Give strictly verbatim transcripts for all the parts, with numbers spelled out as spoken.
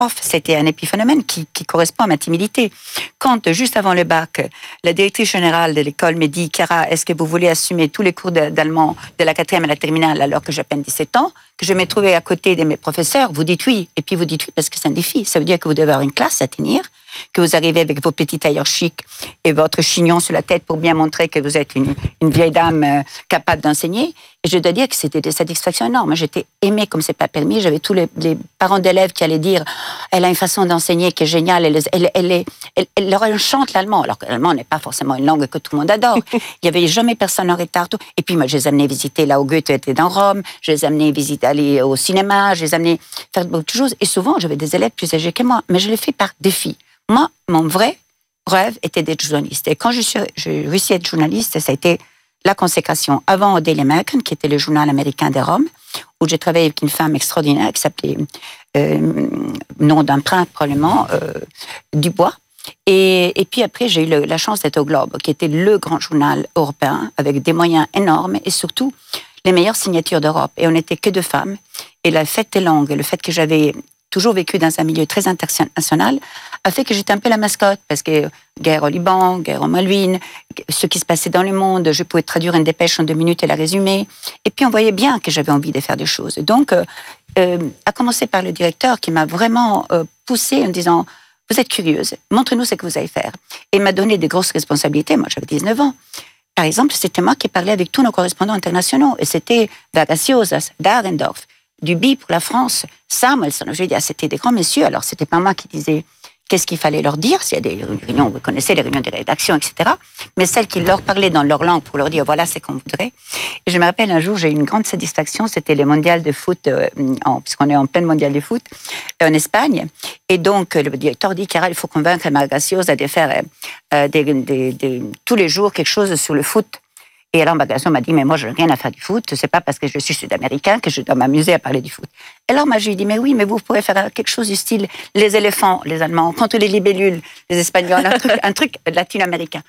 off, c'était un épiphénomène qui, qui correspond à ma timidité. Quand, juste avant le bac, la directrice générale de l'école me dit « Chiara, est-ce que vous voulez assumer tous les cours d'allemand de la quatrième à la terminale alors que j'ai à peine dix-sept ans ?» que je m'ai trouvée à côté de mes professeurs, vous dites oui. Et puis vous dites oui parce que c'est un défi. Ça veut dire que vous devez avoir une classe à tenir, que vous arrivez avec vos petits tailleurs chics et votre chignon sur la tête pour bien montrer que vous êtes une, une vieille dame euh, capable d'enseigner. Et je dois dire que c'était des satisfactions énormes. J'étais aimée comme c'est pas permis. J'avais tous les, les parents d'élèves qui allaient dire « Elle a une façon d'enseigner qui est géniale. Elle, elle, elle, elle, elle, elle leur enchante l'allemand. » Alors que l'allemand n'est pas forcément une langue que tout le monde adore. Il n'y avait jamais personne en retard. Tout. Et puis moi, je les amenais visiter là où Goethe était dans Rome. Je les amenais visiter, aller au cinéma. Je les amenais faire beaucoup de choses. Et souvent, j'avais des élèves plus âgés que moi. Mais je l'ai fait par défi. Moi, mon vrai rêve était d'être journaliste. Et quand je suis, j'ai réussi à être journaliste, ça a été la consécration avant au Daily American, qui était le journal américain de Rome, où j'ai travaillé avec une femme extraordinaire qui s'appelait, euh, nom d'emprunt probablement, euh, Dubois. Et, et puis après, j'ai eu le, la chance d'être au Globe, qui était le grand journal européen, avec des moyens énormes et surtout les meilleures signatures d'Europe. Et on n'était que deux femmes. Et la fête est longue. Le fait que j'avais toujours vécu dans un milieu très international, a fait que j'étais un peu la mascotte, parce que guerre au Liban, guerre au Malouine, ce qui se passait dans le monde, je pouvais traduire une dépêche en deux minutes et la résumer. Et puis on voyait bien que j'avais envie de faire des choses. Donc, euh, euh, à commencer par le directeur qui m'a vraiment euh, poussée en disant « Vous êtes curieuse, montrez-nous ce que vous allez faire ». Et il m'a donné des grosses responsabilités. Moi, j'avais dix-neuf ans. Par exemple, c'était moi qui parlais avec tous nos correspondants internationaux. Et c'était Vargas Llosa, Dahrendorf, Duby pour la France, Samuelson. Je veux dire, c'était des grands messieurs. Alors, c'était pas moi qui disais qu'est-ce qu'il fallait leur dire, s'il y a des réunions, vous connaissez les réunions de rédaction, et cetera. Mais celles qui leur parlaient dans leur langue pour leur dire voilà, c'est qu'on voudrait. Et je me rappelle un jour, j'ai eu une grande satisfaction, c'était les mondiales de foot, euh, en, puisqu'on est en pleine mondiale de foot, euh, en Espagne. Et donc, le directeur dit Chiara, il faut convaincre Vargas Llosa de faire euh, des, des, des, tous les jours quelque chose sur le foot. Et alors, Vargas Llosa m'a dit, mais moi, je n'ai rien à faire du foot. C'est pas parce que je suis sud-américain que je dois m'amuser à parler du foot. Et alors, moi, je lui ai dit, mais oui, mais vous pourrez faire quelque chose du style les éléphants, les Allemands, contre les libellules, les Espagnols, un truc, un truc latino-américain.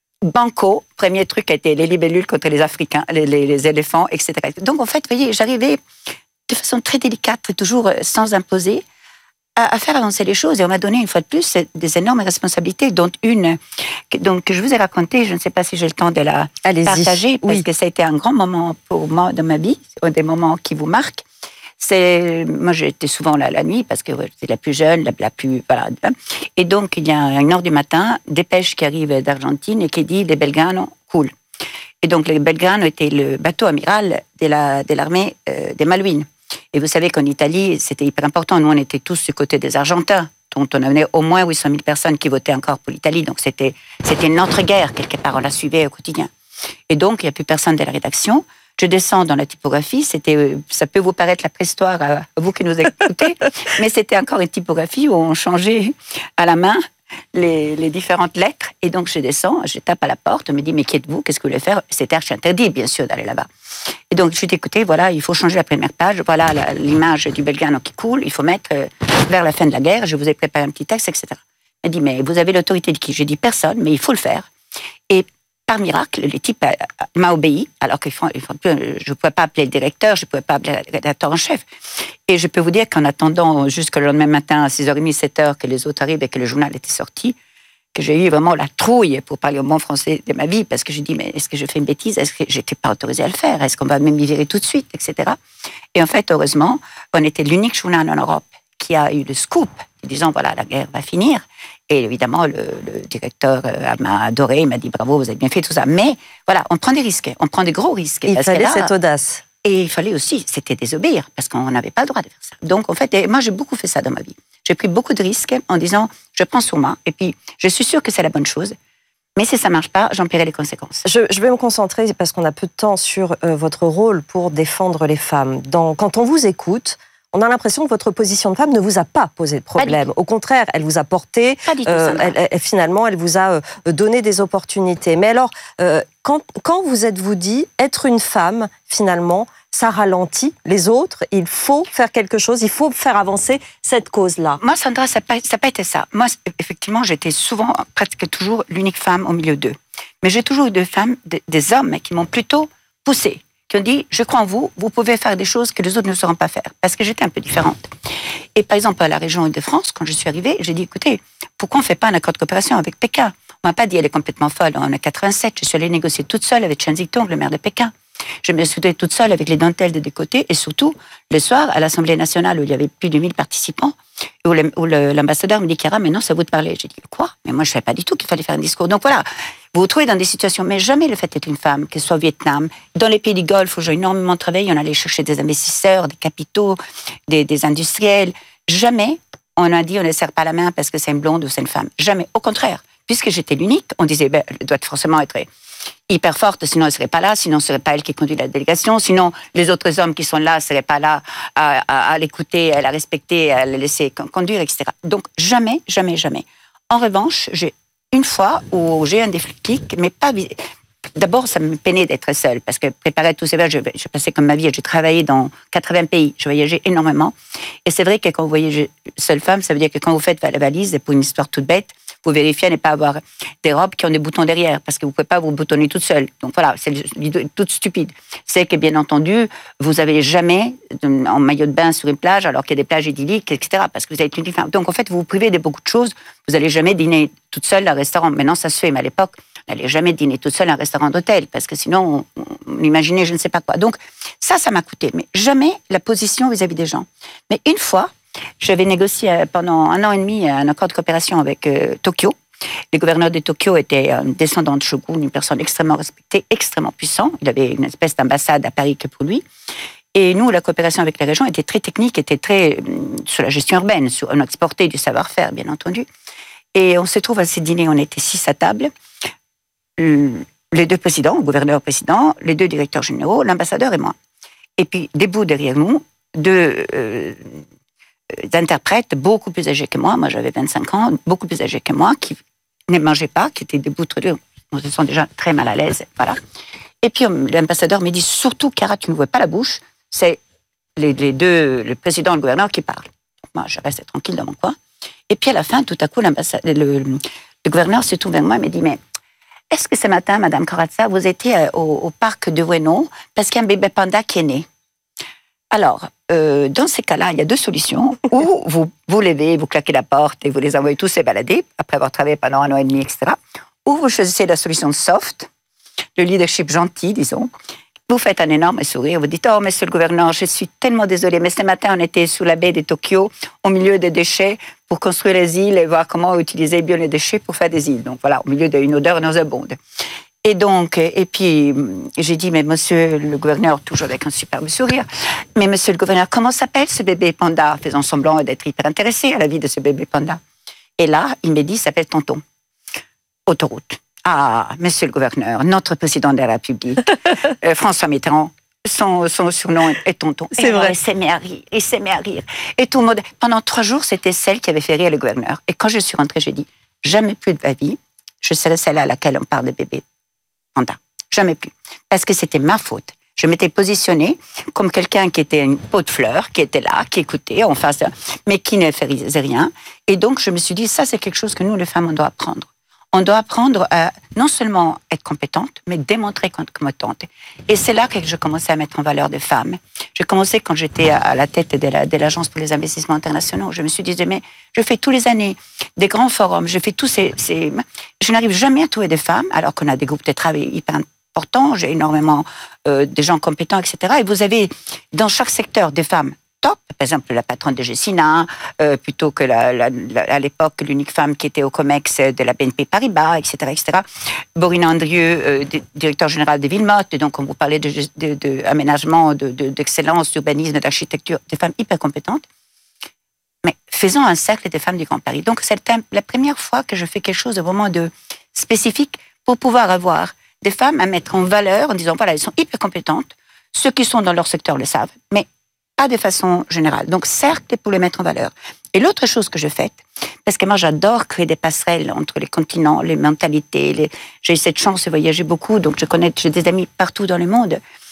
Banco, premier truc a été les libellules contre les Africains, les, les, les éléphants, et cetera. Donc, en fait, vous voyez, j'arrivais de façon très délicate, toujours sans imposer, à faire avancer les choses. Et on m'a donné, une fois de plus, des énormes responsabilités, dont une donc, que je vous ai racontée. Je ne sais pas si j'ai le temps de la Allez-y. partager, parce oui. que ça a été un grand moment pour moi dans ma vie, un des moments qui vous marquent. C'est, moi, j'étais souvent là la nuit, parce que ouais, j'étais la plus jeune, la, la plus... Voilà. Et donc, il y a une heure du matin, dépêche qui arrive d'Argentine et qui dit « Les Belgrano cool ». Et donc, les Belgrano était le bateau amiral de, la, de l'armée euh, des Malouines. Et vous savez qu'en Italie, c'était hyper important. Nous, on était tous du côté des Argentins, dont on avait au moins huit cent mille personnes qui votaient encore pour l'Italie. Donc, c'était, c'était notre guerre, quelque part. On la suivait au quotidien. Et donc, il n'y a plus personne de la rédaction. Je descends dans la typographie. C'était, ça peut vous paraître la préhistoire à vous qui nous écoutez, mais c'était encore une typographie où on changeait à la main les, les différentes lettres. Et donc, je descends, je tape à la porte, on me dit, mais qui êtes-vous? Qu'est-ce que vous voulez faire? C'était archi interdit, bien sûr, d'aller là-bas. Et donc, je lui ai dit, écoutez, voilà, il faut changer la première page, voilà la, l'image du Belgrano qui coule, il faut mettre euh, vers la fin de la guerre, je vous ai préparé un petit texte, et cetera. Elle dit, mais vous avez l'autorité de qui? J'ai dit, personne, mais il faut le faire. Et par miracle, le type a, a, m'a obéi, alors que je ne pouvais pas appeler le directeur, je ne pouvais pas appeler le rédacteur en chef. Et je peux vous dire qu'en attendant jusqu'au lendemain matin à six heures trente, sept heures, que les autres arrivent et que le journal était sorti, que j'ai eu vraiment la trouille, pour parler au bon français, de ma vie, parce que je dis, mais est-ce que je fais une bêtise? Est-ce que j'étais pas autorisée à le faire? Est-ce qu'on va même m'y virer tout de suite, et cetera. Et en fait, heureusement, on était l'unique journal en Europe qui a eu le scoop, disant, voilà, la guerre va finir. Et évidemment, le, le directeur euh, m'a adoré, il m'a dit, bravo, vous avez bien fait tout ça. Mais voilà, on prend des risques, on prend des gros risques. Il fallait là, cette audace. Et il fallait aussi, c'était désobéir, parce qu'on n'avait pas le droit de faire ça. Donc, en fait, et moi, j'ai beaucoup fait ça dans ma vie. J'ai pris beaucoup de risques en disant, je prends sur moi, et puis je suis sûre que c'est la bonne chose, mais si ça ne marche pas, j'en paierai les conséquences. Je, je vais me concentrer, parce qu'on a peu de temps, sur euh, votre rôle pour défendre les femmes. Dans, quand on vous écoute, on a l'impression que votre position de femme ne vous a pas posé de problème. Au contraire, elle vous a porté, euh, elle, elle, finalement, elle vous a euh, donné des opportunités. Mais alors, euh, quand, quand vous êtes-vous dit, être une femme, finalement, ça ralentit les autres, il faut faire quelque chose, il faut faire avancer cette cause-là. Moi, Sandra, ça n'a pas, pas été ça. Moi, effectivement, j'étais souvent, presque toujours, l'unique femme au milieu d'eux. Mais j'ai toujours eu des femmes, des, des hommes qui m'ont plutôt poussée, qui ont dit, je crois en vous, vous pouvez faire des choses que les autres ne sauront pas faire, parce que j'étais un peu différente. Et par exemple, à la région Île-de-France, quand je suis arrivée, j'ai dit, écoutez, pourquoi on ne fait pas un accord de coopération avec Pékin? On m'a pas dit, elle est complètement folle. En quatre-vingt-sept, je suis allée négocier toute seule avec Chen Zitong, le maire de Pékin. Je me suis retrouvée toute seule avec les dentelles de des côtés, et surtout, le soir, à l'Assemblée nationale, où il y avait plus de mille participants, où, le, où le, l'ambassadeur me dit, Chiara, maintenant, c'est à vous de parler. J'ai dit, quoi? Mais moi, je ne savais pas du tout qu'il fallait faire un discours. Donc voilà, vous vous trouvez dans des situations, mais jamais le fait d'être une femme, que ce soit au Vietnam, dans les pays du Golfe, où j'ai énormément travaillé, on allait chercher des investisseurs, des capitaux, des, des industriels. Jamais on a dit, on ne serre pas la main parce que c'est une blonde ou c'est une femme. Jamais. Au contraire, puisque j'étais l'unique, on disait, ben, elle doit forcément être hyper forte, sinon elle ne serait pas là, sinon ce ne serait pas elle qui conduit la délégation, sinon les autres hommes qui sont là ne seraient pas là à, à, à l'écouter, à la respecter, à la laisser conduire, et cetera. Donc jamais, jamais, jamais. En revanche, j'ai une fois où j'ai un déclic, mais pas... D'abord, ça me peinait d'être seule, parce que préparer tous ces voyages, je, je passais comme ma vie, j'ai travaillé dans quatre-vingts pays, je voyageais énormément. Et c'est vrai que quand vous voyagez seule femme, ça veut dire que quand vous faites la valise, pour une histoire toute bête, vous vérifiez à ne pas avoir des robes qui ont des boutons derrière, parce que vous ne pouvez pas vous boutonner toute seule. Donc voilà, c'est l'idée toute stupide. C'est que, bien entendu, vous n'avez jamais en maillot de bain sur une plage, alors qu'il y a des plages idylliques, et cetera, parce que vous êtes une femme. Donc en fait, vous vous privez de beaucoup de choses. Vous n'allez jamais dîner toute seule à un restaurant. Maintenant, ça se fait, mais à l'époque, on n'allait jamais dîner toute seule à un restaurant d'hôtel, parce que sinon, on, on imaginait je ne sais pas quoi. Donc ça, ça m'a coûté. Mais jamais la position vis-à-vis des gens. Mais une fois, j'avais négocié pendant un an et demi un accord de coopération avec euh, Tokyo. Le gouverneur de Tokyo était un descendant de Shogun, une personne extrêmement respectée, extrêmement puissant. Il avait une espèce d'ambassade à Paris que pour lui. Et nous, la coopération avec la région était très technique, était très euh, sur la gestion urbaine. Sur, on exportait du savoir-faire, bien entendu. Et on se trouve à ces dîners, on était six à table. Les deux présidents, le gouverneur-président, les deux directeurs généraux, l'ambassadeur et moi. Et puis, debout derrière nous, deux... Euh, d'interprètes beaucoup plus âgés que moi, moi j'avais vingt-cinq ans, beaucoup plus âgés que moi, qui ne mangeaient pas, qui étaient debout tous deux, on se sent déjà très mal à l'aise, voilà. Et puis l'ambassadeur me dit, surtout, Chiara, tu ne vois pas la bouche, c'est les, les deux, le président et le gouverneur qui parlent. Donc, moi, je reste tranquille dans mon coin. Et puis à la fin, tout à coup, le, le gouverneur se tourne vers moi et me dit, mais est-ce que ce matin, Madame Corazza, vous étiez au, au parc de Ueno parce qu'il y a un bébé panda qui est né? Alors, euh, dans ces cas-là, il y a deux solutions. Ou vous vous levez, vous claquez la porte et vous les envoyez tous se balader, après avoir travaillé pendant un an et demi, et cetera. Ou vous choisissez la solution soft, le leadership gentil, disons. Vous faites un énorme sourire, vous dites « Oh, monsieur le gouverneur, je suis tellement désolée, mais ce matin, on était sous la baie de Tokyo, au milieu des déchets, pour construire les îles et voir comment utiliser bien les déchets pour faire des îles. Donc voilà, au milieu d'une odeur nauséabonde. » Et donc, et puis, j'ai dit, mais monsieur le gouverneur, toujours avec un superbe sourire, mais monsieur le gouverneur, comment s'appelle ce bébé panda? Faisant semblant d'être hyper intéressé à la vie de ce bébé panda. Et là, il m'a dit, il s'appelle Tonton. Autoroute. Ah, monsieur le gouverneur, notre président de la République, euh, François Mitterrand, son, son surnom est Tonton. C'est et vrai. Il s'est mis à rire, il s'est mis à rire. Et tout le monde, pendant trois jours, c'était celle qui avait fait rire le gouverneur. Et quand je suis rentrée, j'ai dit, jamais plus de ma vie, je serai celle à laquelle on parle de bébé panda. Jamais plus. Parce que c'était ma faute. Je m'étais positionnée comme quelqu'un qui était une peau de fleur, qui était là, qui écoutait en face, mais qui ne faisait rien. Et donc, je me suis dit, ça, c'est quelque chose que nous, les femmes, on doit apprendre. On doit apprendre à non seulement être compétente, mais démontrer qu'on est compétente. Et c'est là que je commençais à mettre en valeur des femmes. J'ai commencé quand j'étais à la tête de, la, de l'Agence pour les investissements internationaux. Je me suis dit, mais je fais tous les années des grands forums, je fais tous ces... ces... Je n'arrive jamais à trouver des femmes, alors qu'on a des groupes de travail hyper importants, j'ai énormément euh, de gens compétents, et cetera. Et vous avez dans chaque secteur des femmes top, par exemple la patronne de Gessina, euh, plutôt que la, la, la, à l'époque l'unique femme qui était au COMEX de la B N P Paribas, et cetera, et cetera. Borina Andrieux, euh, directeur général de Villemotte, donc on vous parlait de, de, de aménagement, de, de, d'excellence, d'urbanisme, d'architecture, des femmes hyper compétentes. Mais faisons un cercle des femmes du Grand Paris. Donc c'est la première fois que je fais quelque chose de vraiment de spécifique pour pouvoir avoir des femmes à mettre en valeur en disant voilà, elles sont hyper compétentes, ceux qui sont dans leur secteur le savent, mais pas de façon générale. Donc, cercle pour les mettre en valeur. Et l'autre chose que je fais, parce que moi, j'adore créer des passerelles entre les continents, les mentalités. Les... J'ai eu cette chance de voyager beaucoup, donc je connais, j'ai des amis partout dans le monde.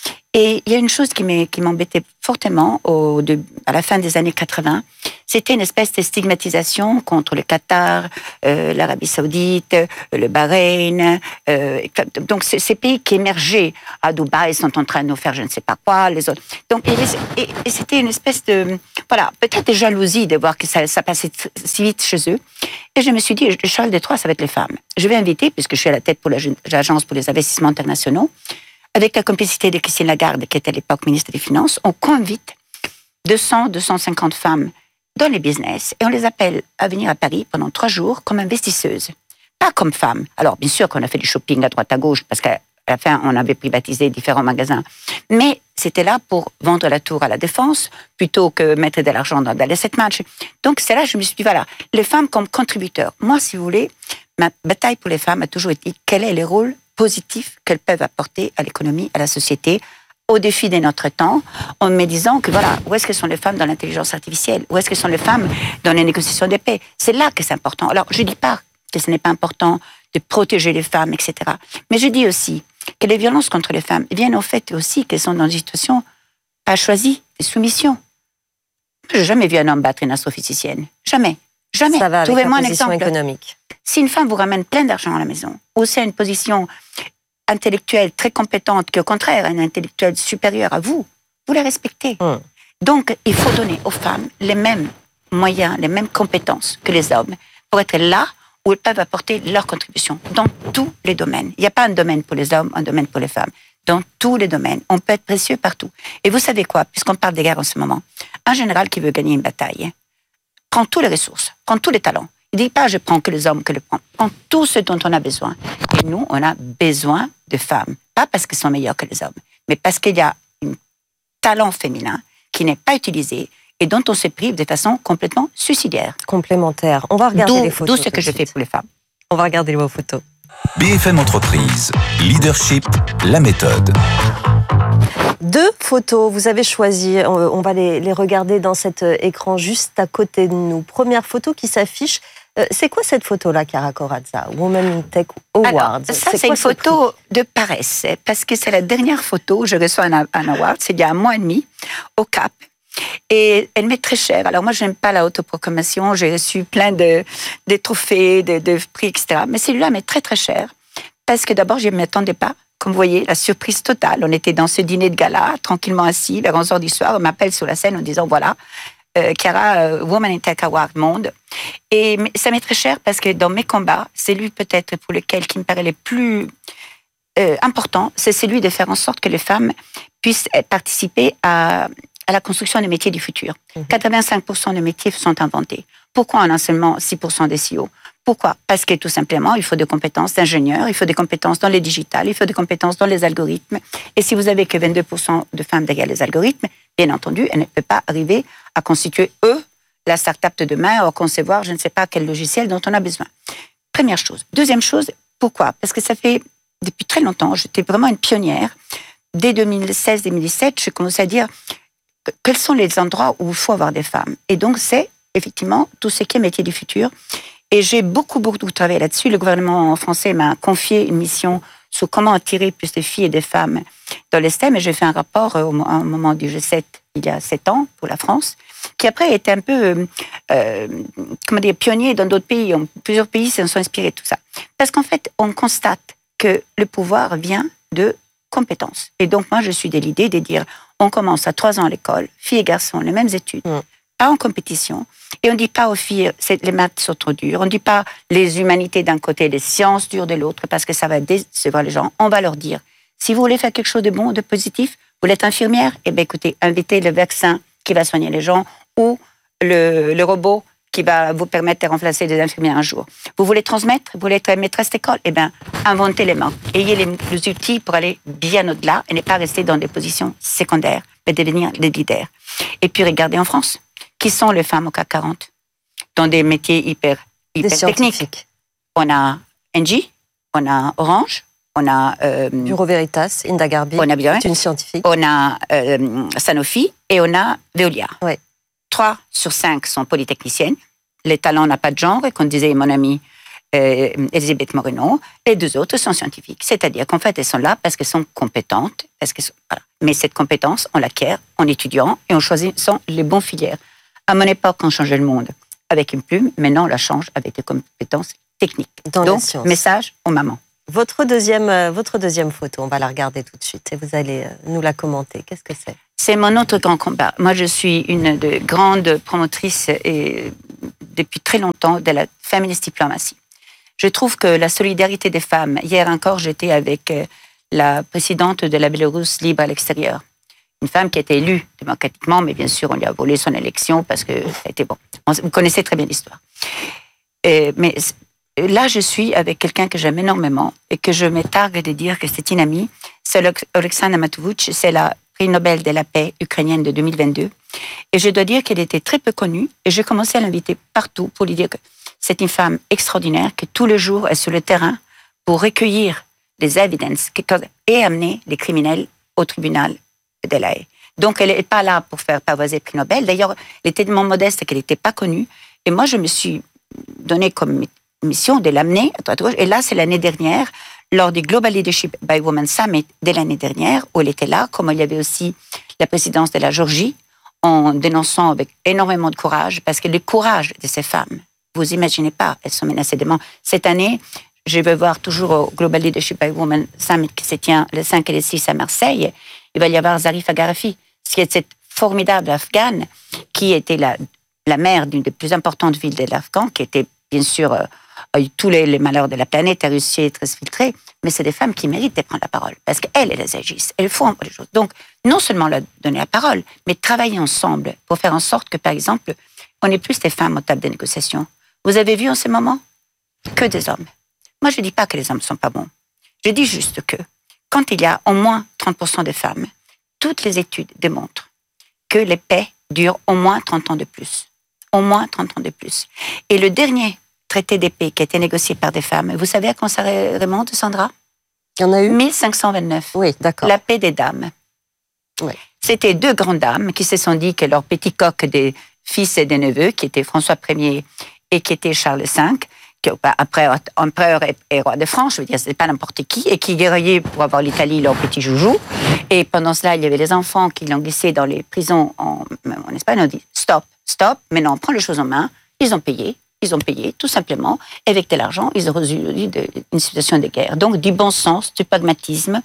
Et il y a une chose qui m'embêtait fortement au, de, à la fin des années quatre-vingts, c'était une espèce de stigmatisation contre le Qatar, euh, l'Arabie Saoudite, le Bahreïn. Euh, donc, ces pays qui émergeaient à Dubaï sont en train de nous faire je ne sais pas quoi, les autres. Donc, et, et, et c'était une espèce de, voilà, peut-être de jalousie de voir que ça, ça passait si vite chez eux. Et je me suis dit, Charles de Troyes, ça va être les femmes. Je vais inviter, puisque je suis à la tête pour l'Agence pour les investissements internationaux, avec la complicité de Christine Lagarde, qui était à l'époque ministre des Finances, on convite deux cents à deux cent cinquante femmes dans les business et on les appelle à venir à Paris pendant trois jours comme investisseuses, pas comme femmes. Alors, bien sûr qu'on a fait du shopping à droite à gauche parce qu'à la fin, on avait privatisé différents magasins. Mais c'était là pour vendre la tour à la Défense plutôt que mettre de l'argent dans l'asset match. Donc, c'est là que je me suis dit, voilà, les femmes comme contributeurs. Moi, si vous voulez, ma bataille pour les femmes a toujours été quel est le rôle positifs qu'elles peuvent apporter à l'économie, à la société, au défi de notre temps, en me disant que voilà, où est-ce que sont les femmes dans l'intelligence artificielle? Où est-ce que sont les femmes dans les négociations de paix? C'est là que c'est important. Alors, je ne dis pas que ce n'est pas important de protéger les femmes, et cetera. Mais je dis aussi que les violences contre les femmes viennent au fait aussi qu'elles sont dans une situation pas choisie, de soumission. Je n'ai jamais vu un homme battre une astrophysicienne. Jamais. Jamais. Ça va avec Trouvez-moi la un position exemple. économique. Si une femme vous ramène plein d'argent à la maison, ou c'est une position intellectuelle très compétente, qui au contraire est un intellectuel supérieur à vous, vous la respectez. Mmh. Donc, il faut donner aux femmes les mêmes moyens, les mêmes compétences que les hommes pour être là où elles peuvent apporter leur contribution dans tous les domaines. Il n'y a pas un domaine pour les hommes, un domaine pour les femmes. Dans tous les domaines, on peut être précieux partout. Et vous savez quoi, puisqu'on parle des guerres en ce moment, un général qui veut gagner une bataille prend toutes les ressources, prend tous les talents. Il ne dit pas je prends que les hommes que le prend, prend tout ce dont on a besoin. Et nous, on a besoin de femmes, pas parce qu'elles sont meilleures que les hommes, mais parce qu'il y a un talent féminin qui n'est pas utilisé et dont on se prive de façon complètement suicidaire. Complémentaire. On va regarder d'où, les photos. D'où ce que je fais pour les femmes. On va regarder vos photos. B F M Entreprise, leadership, la méthode. Deux photos, vous avez choisi, on va les, les regarder dans cet écran juste à côté de nous. Première photo qui s'affiche, c'est quoi cette photo-là, Chiara Corazza, Women in Tech Awards? Alors, ça, c'est, c'est une photo de paresse, parce que c'est la dernière photo où je reçois un, un award, c'est il y a un mois et demi, au Cap. Et elle m'est très chère. Alors moi, je n'aime pas la autoproclamation. J'ai reçu plein de, de trophées, de, de prix, et cetera. Mais celui-là m'est très, très cher. Parce que d'abord, je ne m'y attendais pas. Comme vous voyez, la surprise totale. On était dans ce dîner de gala, tranquillement assis, vers onze heures du soir. On m'appelle sur la scène en disant, voilà, euh, Chiara, euh, Women in Tech Award Monde. Et ça m'est très cher parce que dans mes combats, c'est lui peut-être pour lequel qui me paraît le plus euh, important, c'est celui de faire en sorte que les femmes puissent participer à... à la construction des métiers du futur. Mmh. quatre-vingt-cinq pour cent des métiers sont inventés. Pourquoi on a seulement six pour cent des C E O? Pourquoi? Parce que tout simplement, il faut des compétences d'ingénieurs, il faut des compétences dans les digitales, il faut des compétences dans les algorithmes. Et si vous avez que vingt-deux pour cent de femmes derrière les algorithmes, bien entendu, elles ne peuvent pas arriver à constituer, eux, la start-up de demain, ou à concevoir je ne sais pas quel logiciel dont on a besoin. Première chose. Deuxième chose, pourquoi? Parce que ça fait, depuis très longtemps, j'étais vraiment une pionnière. Dès deux mille seize deux mille dix-sept, j'ai commencé à dire quels sont les endroits où il faut avoir des femmes. Et donc, c'est effectivement tout ce qui est métier du futur. Et j'ai beaucoup, beaucoup travaillé là-dessus. Le gouvernement français m'a confié une mission sur comment attirer plus de filles et de femmes dans les S T E M. Et j'ai fait un rapport au moment du G sept, il y a sept ans, pour la France, qui après était un peu, euh, comment dire, pionnier dans d'autres pays. Plusieurs pays se sont inspirés de tout ça. Parce qu'en fait, on constate que le pouvoir vient de compétences. Et donc, moi, je suis de l'idée de dire, on commence à trois ans à l'école, filles et garçons, les mêmes études, mmh. pas en compétition. Et on ne dit pas aux filles, c'est, les maths sont trop dures. On ne dit pas les humanités d'un côté, les sciences dures de l'autre, parce que ça va décevoir les gens. On va leur dire, si vous voulez faire quelque chose de bon, de positif, vous voulez être infirmière, eh bien, écoutez, invitez le vaccin qui va soigner les gens ou le, le robot qui va vous permettre de remplacer des infirmières un jour. Vous voulez transmettre, vous voulez être maîtresse d'école, eh bien, inventez les mains. Ayez les, les outils pour aller bien au-delà et ne pas rester dans des positions secondaires, mais devenir les leaders. Et puis, regardez en France, qui sont les femmes au C A C quarante dans des métiers hyper, hyper techniques. On a Engie, on a Orange, on a... Euh, Bureau Veritas, Hinda Gharbi, on a bien, c'est une scientifique. On a euh, Sanofi et on a Veolia. Oui. Trois sur cinq sont polytechniciennes. Les talents n'ont pas de genre, et comme disait mon amie euh, Elisabeth Moreno, et deux autres sont scientifiques. C'est-à-dire qu'en fait, elles sont là parce qu'elles sont compétentes. Parce qu'elles sont, voilà. Mais cette compétence, on l'acquiert en étudiant et en choisissant les bons filières. À mon époque, on changeait le monde avec une plume. Maintenant, on la change avec des compétences techniques. Dans Donc, la science. message aux mamans. Votre deuxième, euh, votre deuxième photo, on va la regarder tout de suite et vous allez euh, nous la commenter. Qu'est-ce que c'est? C'est mon autre grand combat. Moi, je suis une de grandes promotrices et, depuis très longtemps de la feminist diplomatie. Je trouve que la solidarité des femmes, hier encore, j'étais avec la présidente de la Biélorusse libre à l'extérieur. Une femme qui a été élue démocratiquement, mais bien sûr, on lui a volé son élection parce que ça a été bon. Vous connaissez très bien l'histoire. Et, mais là, je suis avec quelqu'un que j'aime énormément et que je me targue de dire que c'est une amie. C'est Oleksandra Matveitch, c'est la prix Nobel de la paix ukrainienne de deux mille vingt-deux. Et je dois dire qu'elle était très peu connue et j'ai commencé à l'inviter partout pour lui dire que c'est une femme extraordinaire qui tous les jours est sur le terrain pour recueillir les évidences et amener les criminels au tribunal de la Haye. Donc, elle n'est pas là pour faire pavoiser le prix Nobel. D'ailleurs, elle était tellement modeste qu'elle n'était pas connue. Et moi, je me suis donné comme mission de l'amener à droite à gauche. Et là, c'est l'année dernière, lors du Global Leadership by Women Summit de l'année dernière, où elle était là, comme il y avait aussi la présidence de la Géorgie, en dénonçant avec énormément de courage, parce que le courage de ces femmes, vous imaginez pas, elles sont menacées de mort. Cette année, je vais voir toujours au Global Leadership by Women Summit qui se tient le cinq et le six à Marseille, il va y avoir Zarif Agharafi, qui est cette formidable Afghane qui était la, la mère d'une des plus importantes villes de l'Afghan, qui était bien sûr euh, a eu tous les, les malheurs de la planète, a réussi à être exfiltrée, mais c'est des femmes qui méritent de prendre la parole, parce qu'elles, elles agissent, elles font les choses. Donc, non seulement leur donner la parole, mais travailler ensemble pour faire en sorte que, par exemple, on ait plus des femmes aux tables de négociation. Vous avez vu en ce moment que des hommes. Moi, je ne dis pas que les hommes ne sont pas bons. Je dis juste que quand il y a au moins trente pour cent de femmes, toutes les études démontrent que les paix durent au moins trente ans de plus. Au moins trente ans de plus. Et le dernier traité de paix qui a été négocié par des femmes, vous savez à quand ça remonte, Sandra? Il y en a eu mille cinq cent vingt-neuf. Oui, d'accord. La paix des dames. Oui. C'était deux grandes dames qui se sont dit que leur petit coq des fils et des neveux, qui étaient François Ier et qui était Charles cinq, qui après empereur et roi de France, je veux dire, c'était pas n'importe qui, et qui guerrillaient pour avoir l'Italie, leur petit joujou. Et pendant cela, il y avait les enfants qui languissaient dans les prisons en, en Espagne. On dit stop, stop, maintenant on prend les choses en main. Ils ont payé, ils ont payé, tout simplement. Et avec de l'argent, ils ont résolu une situation de guerre. Donc du bon sens, du pragmatisme,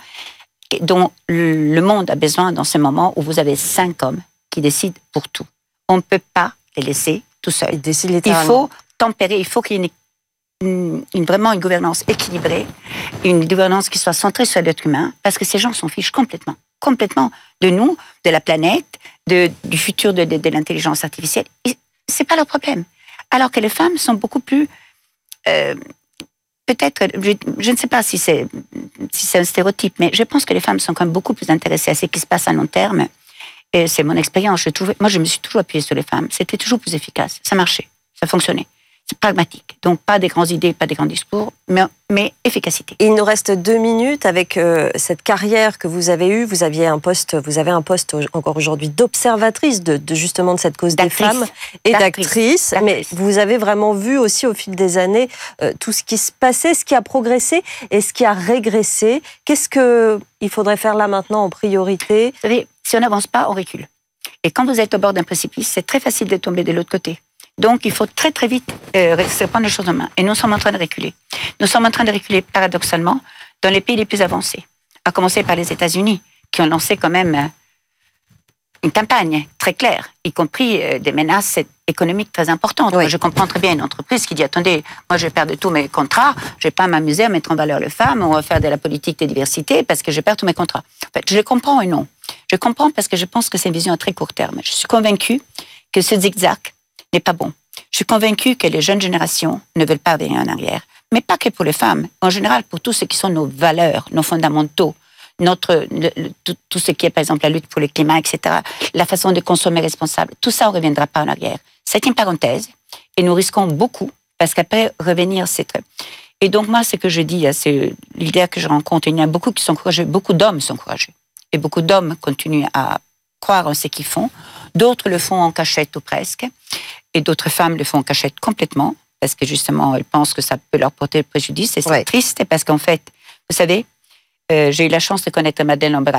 dont le monde a besoin dans ce moment où vous avez cinq hommes qui décident pour tout. On ne peut pas les laisser tout seuls. Il faut tempérer, il faut qu'il y ait une, une, vraiment une gouvernance équilibrée, une gouvernance qui soit centrée sur l'être humain, parce que ces gens s'en fichent complètement, complètement de nous, de la planète, de, du futur de, de, de l'intelligence artificielle. C'est pas leur problème. Alors que les femmes sont beaucoup plus... Euh, peut-être, je, je ne sais pas si c'est, si c'est un stéréotype, mais je pense que les femmes sont quand même beaucoup plus intéressées à ce qui se passe à long terme. Et c'est mon expérience. Je trouve, moi, je me suis toujours appuyée sur les femmes. C'était toujours plus efficace. Ça marchait. Ça fonctionnait. C'est pragmatique. Donc, pas des grandes idées, pas des grands discours, mais, mais efficacité. Il nous reste deux minutes avec euh, cette carrière que vous avez eue. Vous aviez un poste, vous avez un poste encore aujourd'hui d'observatrice de, de justement de cette cause des femmes et d'actrice. Mais vous avez vraiment vu aussi au fil des années euh, tout ce qui se passait, ce qui a progressé et ce qui a régressé. Qu'est-ce que il faudrait faire là maintenant en priorité? Vous savez, si on n'avance pas, on recule. Et quand vous êtes au bord d'un précipice, c'est très facile de tomber de l'autre côté. Donc, il faut très, très vite euh, prendre les choses en main. Et nous sommes en train de reculer. Nous sommes en train de reculer, paradoxalement, dans les pays les plus avancés. À commencer par les États-Unis, qui ont lancé quand même euh, une campagne très claire, y compris euh, des menaces économiques très importantes. Oui. Moi, je comprends très bien une entreprise qui dit, attendez, moi, je vais perdre tous mes contrats, je ne vais pas m'amuser à mettre en valeur les femmes ou à faire de la politique de diversité parce que je perds tous mes contrats. En fait, je le comprends et non. Je comprends parce que je pense que c'est une vision à très court terme. Je suis convaincue que ce zigzag n'est pas bon. Je suis convaincue que les jeunes générations ne veulent pas revenir en arrière. Mais pas que pour les femmes. En général, pour tout ce qui sont nos valeurs, nos fondamentaux, notre, le, le, tout, tout ce qui est, par exemple, la lutte pour le climat, et cetera, la façon de consommer responsable, tout ça, on ne reviendra pas en arrière. C'est une parenthèse et nous risquons beaucoup parce qu'après, revenir, c'est très... Et donc, moi, ce que je dis à ces leaders que je rencontre, il y en a beaucoup qui sont courageux, beaucoup d'hommes sont courageux. Et beaucoup d'hommes continuent à croire en ce qu'ils font. D'autres le font en cachette ou presque. Et d'autres femmes le font en cachette complètement, parce que justement, elles pensent que ça peut leur porter préjudice. Et c'est ouais. triste, parce qu'en fait, vous savez, euh, j'ai eu la chance de connaître Madeleine Albright.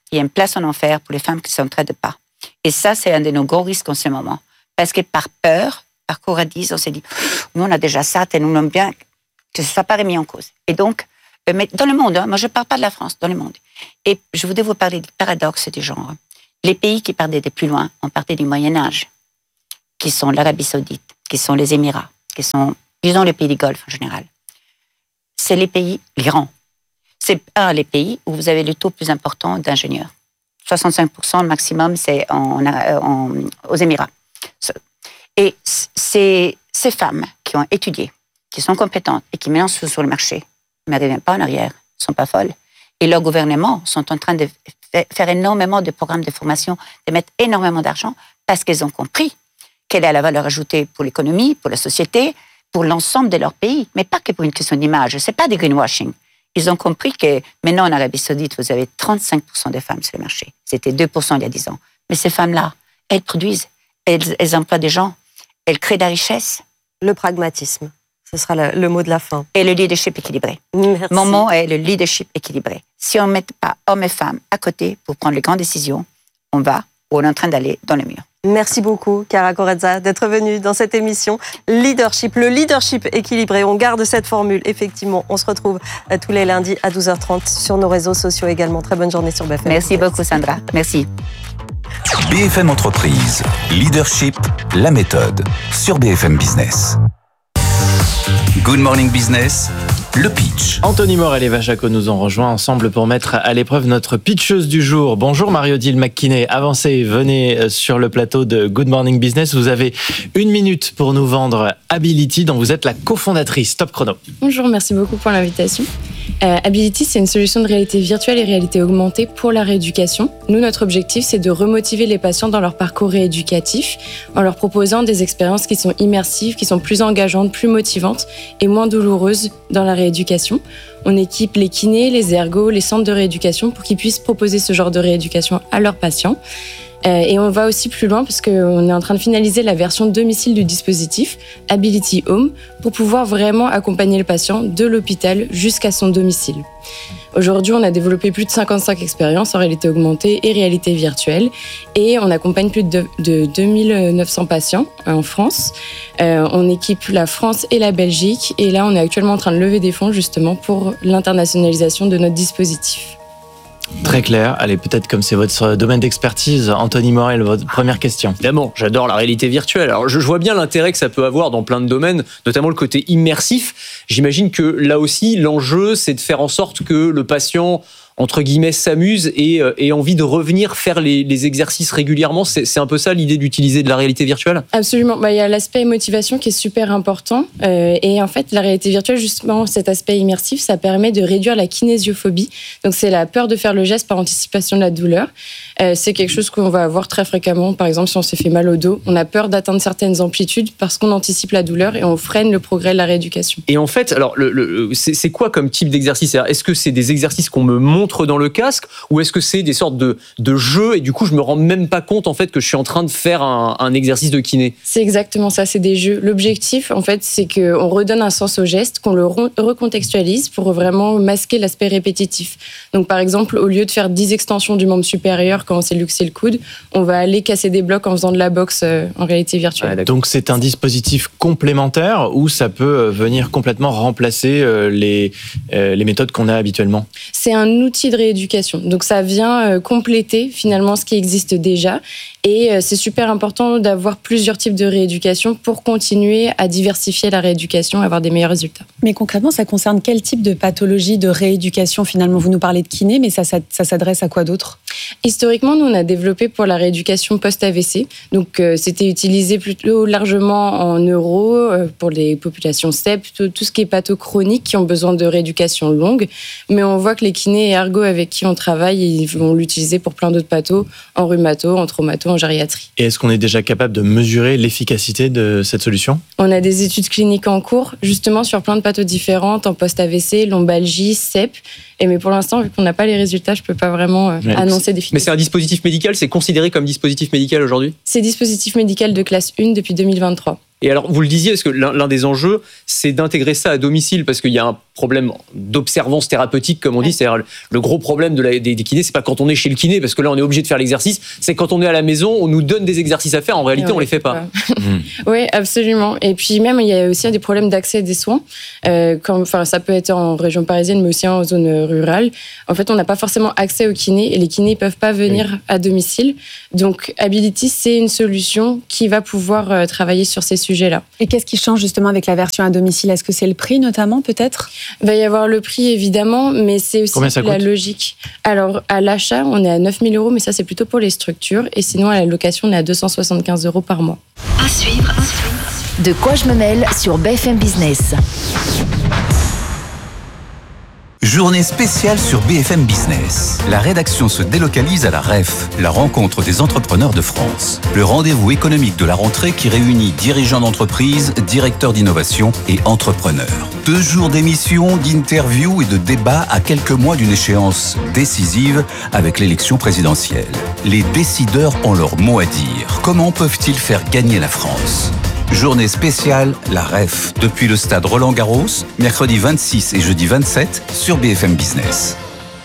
il y a une place en enfer pour les femmes qui ne s'entraident pas. Et ça, c'est un de nos gros risques en ce moment. Parce que par peur, par coradise, on s'est dit, nous, on a déjà ça, et nous, on aime bien que ce ne soit pas remis en cause. Et donc, mais dans le monde, hein, moi, je ne parle pas de la France, dans le monde. Et je voudrais vous parler du paradoxe du genre. Les pays qui partaient de plus loin, on partait du Moyen-Âge, qui sont l'Arabie Saoudite, qui sont les Émirats, qui sont, disons, les pays du Golfe en général. C'est les pays, l'Iran. C'est un des pays où vous avez le taux plus important d'ingénieurs. soixante-cinq pour cent le maximum, c'est en, en, aux Émirats. Et c'est ces femmes qui ont étudié, qui sont compétentes et qui maintenant sont sur le marché, ne reviennent pas en arrière, ne sont pas folles. Et leurs gouvernements sont en train de faire énormément de programmes de formation, de mettre énormément d'argent parce qu'ils ont compris quelle est la valeur ajoutée pour l'économie, pour la société, pour l'ensemble de leur pays, mais pas que pour une question d'image. Ce n'est pas du greenwashing. Ils ont compris que maintenant en Arabie Saoudite, vous avez trente-cinq pour cent des femmes sur le marché. C'était deux pour cent il y a dix ans. Mais ces femmes-là, elles produisent, elles, elles emploient des gens, elles créent de la richesse. Le pragmatisme, ce sera le, le mot de la fin. Et le leadership équilibré. Merci. Mon mot est le leadership équilibré. Si on ne met pas hommes et femmes à côté pour prendre les grandes décisions, on va ou on est en train d'aller dans le mur. Merci beaucoup, Chiara Corezza, d'être venue dans cette émission Leadership, le leadership équilibré. On garde cette formule, effectivement. On se retrouve tous les lundis à douze heures trente sur nos réseaux sociaux également. Très bonne journée sur B F M. Merci beaucoup, Sandra. Merci. B F M Entreprise, Leadership, la méthode, sur B F M Business. Good Morning Business, le pitch. Anthony Morel et Vachaco nous ont rejoints ensemble pour mettre à l'épreuve notre pitcheuse du jour. Bonjour Marie-Odile McKinney, avancez, venez sur le plateau de Good Morning Business. Vous avez une minute pour nous vendre Ability, dont vous êtes la cofondatrice. Top chrono. Bonjour, merci beaucoup pour l'invitation. Euh, Ability, c'est une solution de réalité virtuelle et réalité augmentée pour la rééducation. Nous, notre objectif, c'est de remotiver les patients dans leur parcours rééducatif en leur proposant des expériences qui sont immersives, qui sont plus engageantes, plus motivantes et moins douloureuses dans la rééducation. On équipe les kinés, les ergos, les centres de rééducation pour qu'ils puissent proposer ce genre de rééducation à leurs patients. Euh, et on va aussi plus loin parce qu'on est en train de finaliser la version domicile du dispositif, Ability Home, pour pouvoir vraiment accompagner le patient de l'hôpital jusqu'à son domicile. Aujourd'hui, on a développé plus de cinquante-cinq expériences en réalité augmentée et réalité virtuelle et on accompagne plus de, de deux mille neuf cents patients en France. Euh, on équipe la France et la Belgique et là, on est actuellement en train de lever des fonds justement pour l'internationalisation de notre dispositif. Très clair. Allez, peut-être comme c'est votre domaine d'expertise, Anthony Morel, votre première question. Évidemment, j'adore la réalité virtuelle. Alors, je vois bien l'intérêt que ça peut avoir dans plein de domaines, notamment le côté immersif. J'imagine que là aussi, l'enjeu, c'est de faire en sorte que le patient, entre guillemets, s'amuse et ait envie de revenir faire les, les exercices régulièrement. C'est, c'est un peu ça l'idée d'utiliser de la réalité virtuelle ? Absolument. Bah, il y a l'aspect motivation qui est super important. Euh, et en fait, la réalité virtuelle, justement, cet aspect immersif, ça permet de réduire la kinésiophobie. Donc, c'est la peur de faire le geste par anticipation de la douleur. Euh, c'est quelque chose qu'on va avoir très fréquemment. Par exemple, si on s'est fait mal au dos, on a peur d'atteindre certaines amplitudes parce qu'on anticipe la douleur et on freine le progrès de la rééducation. Et en fait, alors, le, le, c'est, c'est quoi comme type d'exercice ? Est-ce que c'est des exercices qu'on me montre dans le casque ou est-ce que c'est des sortes de, de jeux et du coup je me rends même pas compte en fait que je suis en train de faire un, un exercice de kiné ? C'est exactement ça, c'est des jeux. L'objectif en fait c'est qu'on redonne un sens au geste, qu'on le recontextualise pour vraiment masquer l'aspect répétitif. Donc par exemple au lieu de faire dix extensions du membre supérieur quand on s'est luxé le coude, on va aller casser des blocs en faisant de la boxe euh, en réalité virtuelle. Ouais, donc c'est un dispositif complémentaire ou ça peut venir complètement remplacer euh, les, euh, les méthodes qu'on a habituellement ? C'est un outil de rééducation. Donc ça vient compléter finalement ce qui existe déjà. Et c'est super important d'avoir plusieurs types de rééducation pour continuer à diversifier la rééducation et avoir des meilleurs résultats. Mais concrètement, ça concerne quel type de pathologie de rééducation finalement ? Vous nous parlez de kiné, mais ça, ça, ça s'adresse à quoi d'autre ? Historiquement, nous, on a développé pour la rééducation post-A V C. Donc, euh, c'était utilisé plutôt largement en neuro, euh, pour les populations C E P, tout, tout ce qui est patho chronique qui ont besoin de rééducation longue. Mais on voit que les kinés et ergo avec qui on travaille, ils vont l'utiliser pour plein d'autres pathos, en rhumato, en traumato, en gériatrie. Et est-ce qu'on est déjà capable de mesurer l'efficacité de cette solution ? On a des études cliniques en cours, justement sur plein de pathos différentes, en post-A V C, lombalgie, C E P. Et mais pour l'instant, vu qu'on n'a pas les résultats, je ne peux pas vraiment euh, ouais. annoncer d'efficacité. Mais c'est un dispositif médical, c'est considéré comme dispositif médical aujourd'hui ? C'est dispositif médical de classe un depuis deux mille vingt-trois. Et alors, vous le disiez, parce que l'un, l'un des enjeux, c'est d'intégrer ça à domicile, parce qu'il y a un problème d'observance thérapeutique, comme on dit. C'est-à-dire, le gros problème de la, des, des kinés, c'est pas quand on est chez le kiné, parce que là, on est obligé de faire l'exercice. C'est quand on est à la maison, on nous donne des exercices à faire. En réalité, on les fait pas. Mmh. Oui, absolument. Et puis même, il y a aussi des problèmes d'accès des soins. Euh, quand, enfin, ça peut être en région parisienne, mais aussi en zone rurale. En fait, on n'a pas forcément accès aux kinés, et les kinés ne peuvent pas venir oui. à domicile. Donc, Ability, c'est une solution qui va pouvoir euh, travailler sur ces sujets-là. Et qu'est-ce qui change justement avec la version à domicile ? Est-ce que c'est le prix notamment, peut-être ? Il va y avoir le prix, évidemment, mais c'est aussi Combien ça la coûte ? logique. Alors, à l'achat, on est à neuf mille euros, mais ça, c'est plutôt pour les structures. Et sinon, à la location, on est à deux cent soixante-quinze euros par mois. À suivre. De quoi je me mêle sur B F M Business. Journée spéciale sur B F M Business. La rédaction se délocalise à la R E F, la rencontre des entrepreneurs de France. Le rendez-vous économique de la rentrée qui réunit dirigeants d'entreprise, directeurs d'innovation et entrepreneurs. Deux jours d'émissions, d'interviews et de débats à quelques mois d'une échéance décisive avec l'élection présidentielle. Les décideurs ont leur mot à dire. Comment peuvent-ils faire gagner la France ? Journée spéciale, la R E F, depuis le stade Roland-Garros, mercredi vingt-six et jeudi vingt-sept sur B F M Business.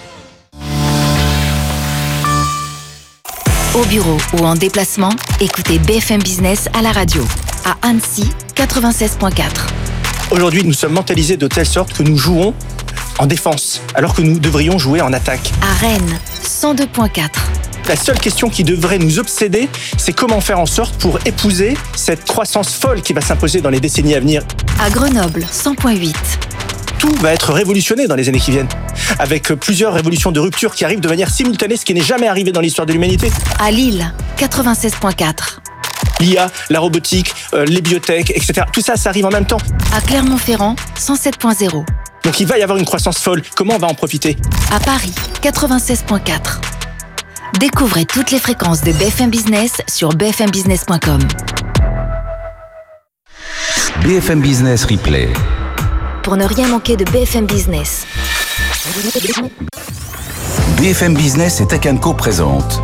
Au bureau ou en déplacement, écoutez B F M Business à la radio. À Annecy, quatre-vingt-seize virgule quatre. Aujourd'hui, nous sommes mentalisés de telle sorte que nous jouons en défense, alors que nous devrions jouer en attaque. À Rennes, cent deux virgule quatre. La seule question qui devrait nous obséder, c'est comment faire en sorte pour épouser cette croissance folle qui va s'imposer dans les décennies à venir. À Grenoble, cent virgule huit. Tout va être révolutionné dans les années qui viennent, avec plusieurs révolutions de rupture qui arrivent de manière simultanée, ce qui n'est jamais arrivé dans l'histoire de l'humanité. À Lille, quatre-vingt-seize virgule quatre. L'I A, la robotique, euh, les biotech, et cetera. Tout ça, ça arrive en même temps. À Clermont-Ferrand, cent sept virgule zéro. Donc il va y avoir une croissance folle. Comment on va en profiter ? À Paris, quatre-vingt-seize virgule quatre. Découvrez toutes les fréquences de B F M Business sur b f m business point com. B F M Business Replay. Pour ne rien manquer de B F M Business. B F M Business et Tech and Co présente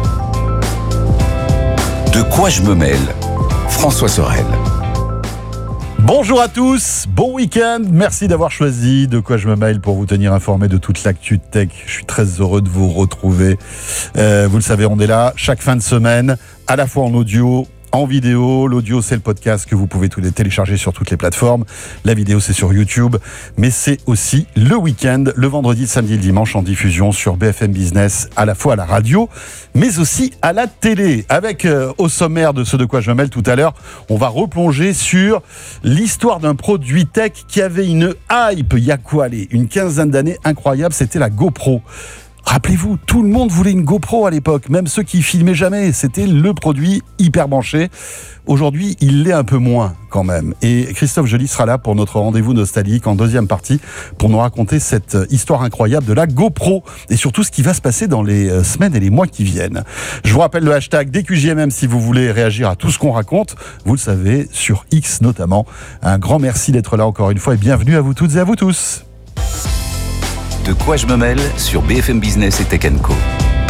De quoi je me mêle ? François Sorel. Bonjour à tous, bon week-end, merci d'avoir choisi De quoi je me mêle pour vous tenir informé de toute l'actu tech. Je suis très heureux de vous retrouver. Euh, vous le savez, on est là chaque fin de semaine, à la fois en audio, en vidéo. L'audio, c'est le podcast que vous pouvez tous les télécharger sur toutes les plateformes. La vidéo, c'est sur YouTube. Mais c'est aussi le week-end, le vendredi, le samedi et le dimanche en diffusion sur B F M Business, à la fois à la radio, mais aussi à la télé. Avec, euh, au sommaire de ce De quoi je me mêle tout à l'heure, on va replonger sur l'histoire d'un produit tech qui avait une hype, il y a quoi, allez, une quinzaine d'années incroyable, c'était la GoPro. Rappelez-vous, tout le monde voulait une GoPro à l'époque, même ceux qui filmaient jamais. C'était le produit hyper branché. Aujourd'hui, il l'est un peu moins quand même. Et Christophe Joly sera là pour notre rendez-vous nostalgique en deuxième partie pour nous raconter cette histoire incroyable de la GoPro et surtout ce qui va se passer dans les semaines et les mois qui viennent. Je vous rappelle le hashtag D Q J M M si vous voulez réagir à tout ce qu'on raconte. Vous le savez, sur X notamment. Un grand merci d'être là encore une fois et bienvenue à vous toutes et à vous tous. De quoi je me mêle sur B F M Business et Tech and Co.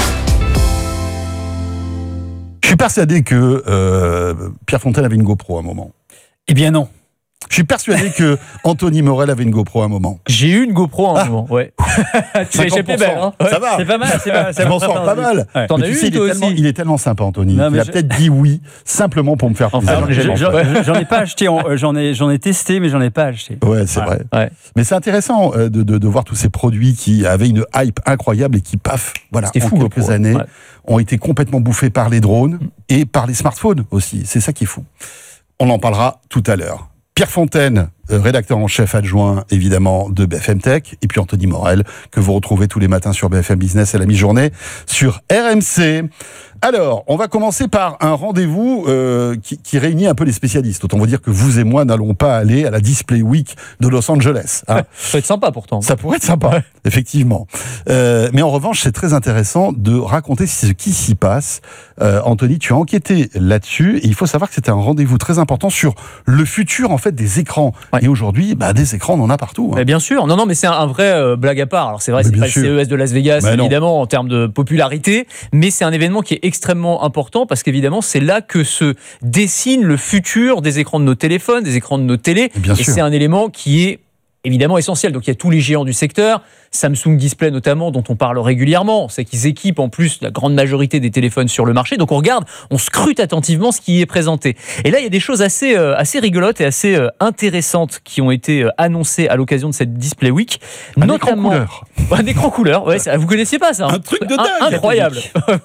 Je suis persuadé que euh, Pierre Fontaine avait une GoPro à un moment. Eh bien non. Je suis persuadé que Anthony Morel avait une GoPro à un moment. J'ai eu une GoPro à un Ah. moment, ouais. Tu m'as échappé belle, hein. Ouais. Ça va. C'est pas mal, c'est pas, c'est Je m'en pas sors pas mal. Ouais. T'en Mais as tu eu sais, une il, toi est tellement, aussi. il est tellement sympa, Anthony. Non, il mais a je- peut-être dit oui, simplement pour me faire plaisir. Enfin, Mais j'en, bon. j'en- j'en ai pas acheté, en- j'en ai, j'en ai testé, mais j'en ai pas acheté. Ouais, c'est Ouais. vrai. Ouais. Mais c'est intéressant euh, de, de, de voir tous ces produits qui avaient une hype incroyable et qui, paf, voilà, C'était en fou, quelques GoPro. années, Ouais. ont été complètement bouffés par les drones et par les smartphones aussi. C'est ça qui est fou. On en parlera tout à l'heure. Pierre Fontaine, euh, rédacteur en chef adjoint, évidemment, de B F M Tech, et puis Anthony Morel, que vous retrouvez tous les matins sur B F M Business à la mi-journée, sur R M C. Alors, on va commencer par un rendez-vous euh, qui, qui réunit un peu les spécialistes. Autant vous dire que vous et moi n'allons pas aller à la Display Week de Los Angeles. Hein. Ça peut être sympa pourtant. Ça pourrait être sympa, effectivement. Euh, mais en revanche, c'est très intéressant de raconter ce qui s'y passe. Euh, Anthony, tu as enquêté là-dessus, et il faut savoir que c'était un rendez-vous très important sur le futur en fait des écrans. Ouais. Et aujourd'hui, bah, des écrans, on en a partout. Hein. Mais bien sûr, non, non, mais c'est un, un vrai euh, blague à part. Alors c'est vrai, Mais c'est bien pas le sûr. C E S de Las Vegas Mais non. évidemment en termes de popularité, mais c'est un événement qui est extrêmement important parce qu'évidemment, c'est là que se dessine le futur des écrans de nos téléphones, des écrans de nos télés. Bien et sûr. c'est un élément qui est évidemment essentiel. Donc il y a tous les géants du secteur, Samsung Display notamment, dont on parle régulièrement. On sait qu'ils équipent en plus la grande majorité des téléphones sur le marché. Donc on regarde, on scrute attentivement ce qui est présenté. Et là, il y a des choses assez, euh, assez rigolotes et assez euh, intéressantes qui ont été euh, annoncées à l'occasion de cette Display Week. Un notamment, écran couleur. Un écran couleur, ouais, ça, vous connaissiez pas ça hein. Un truc de Un- dingue. Incroyable.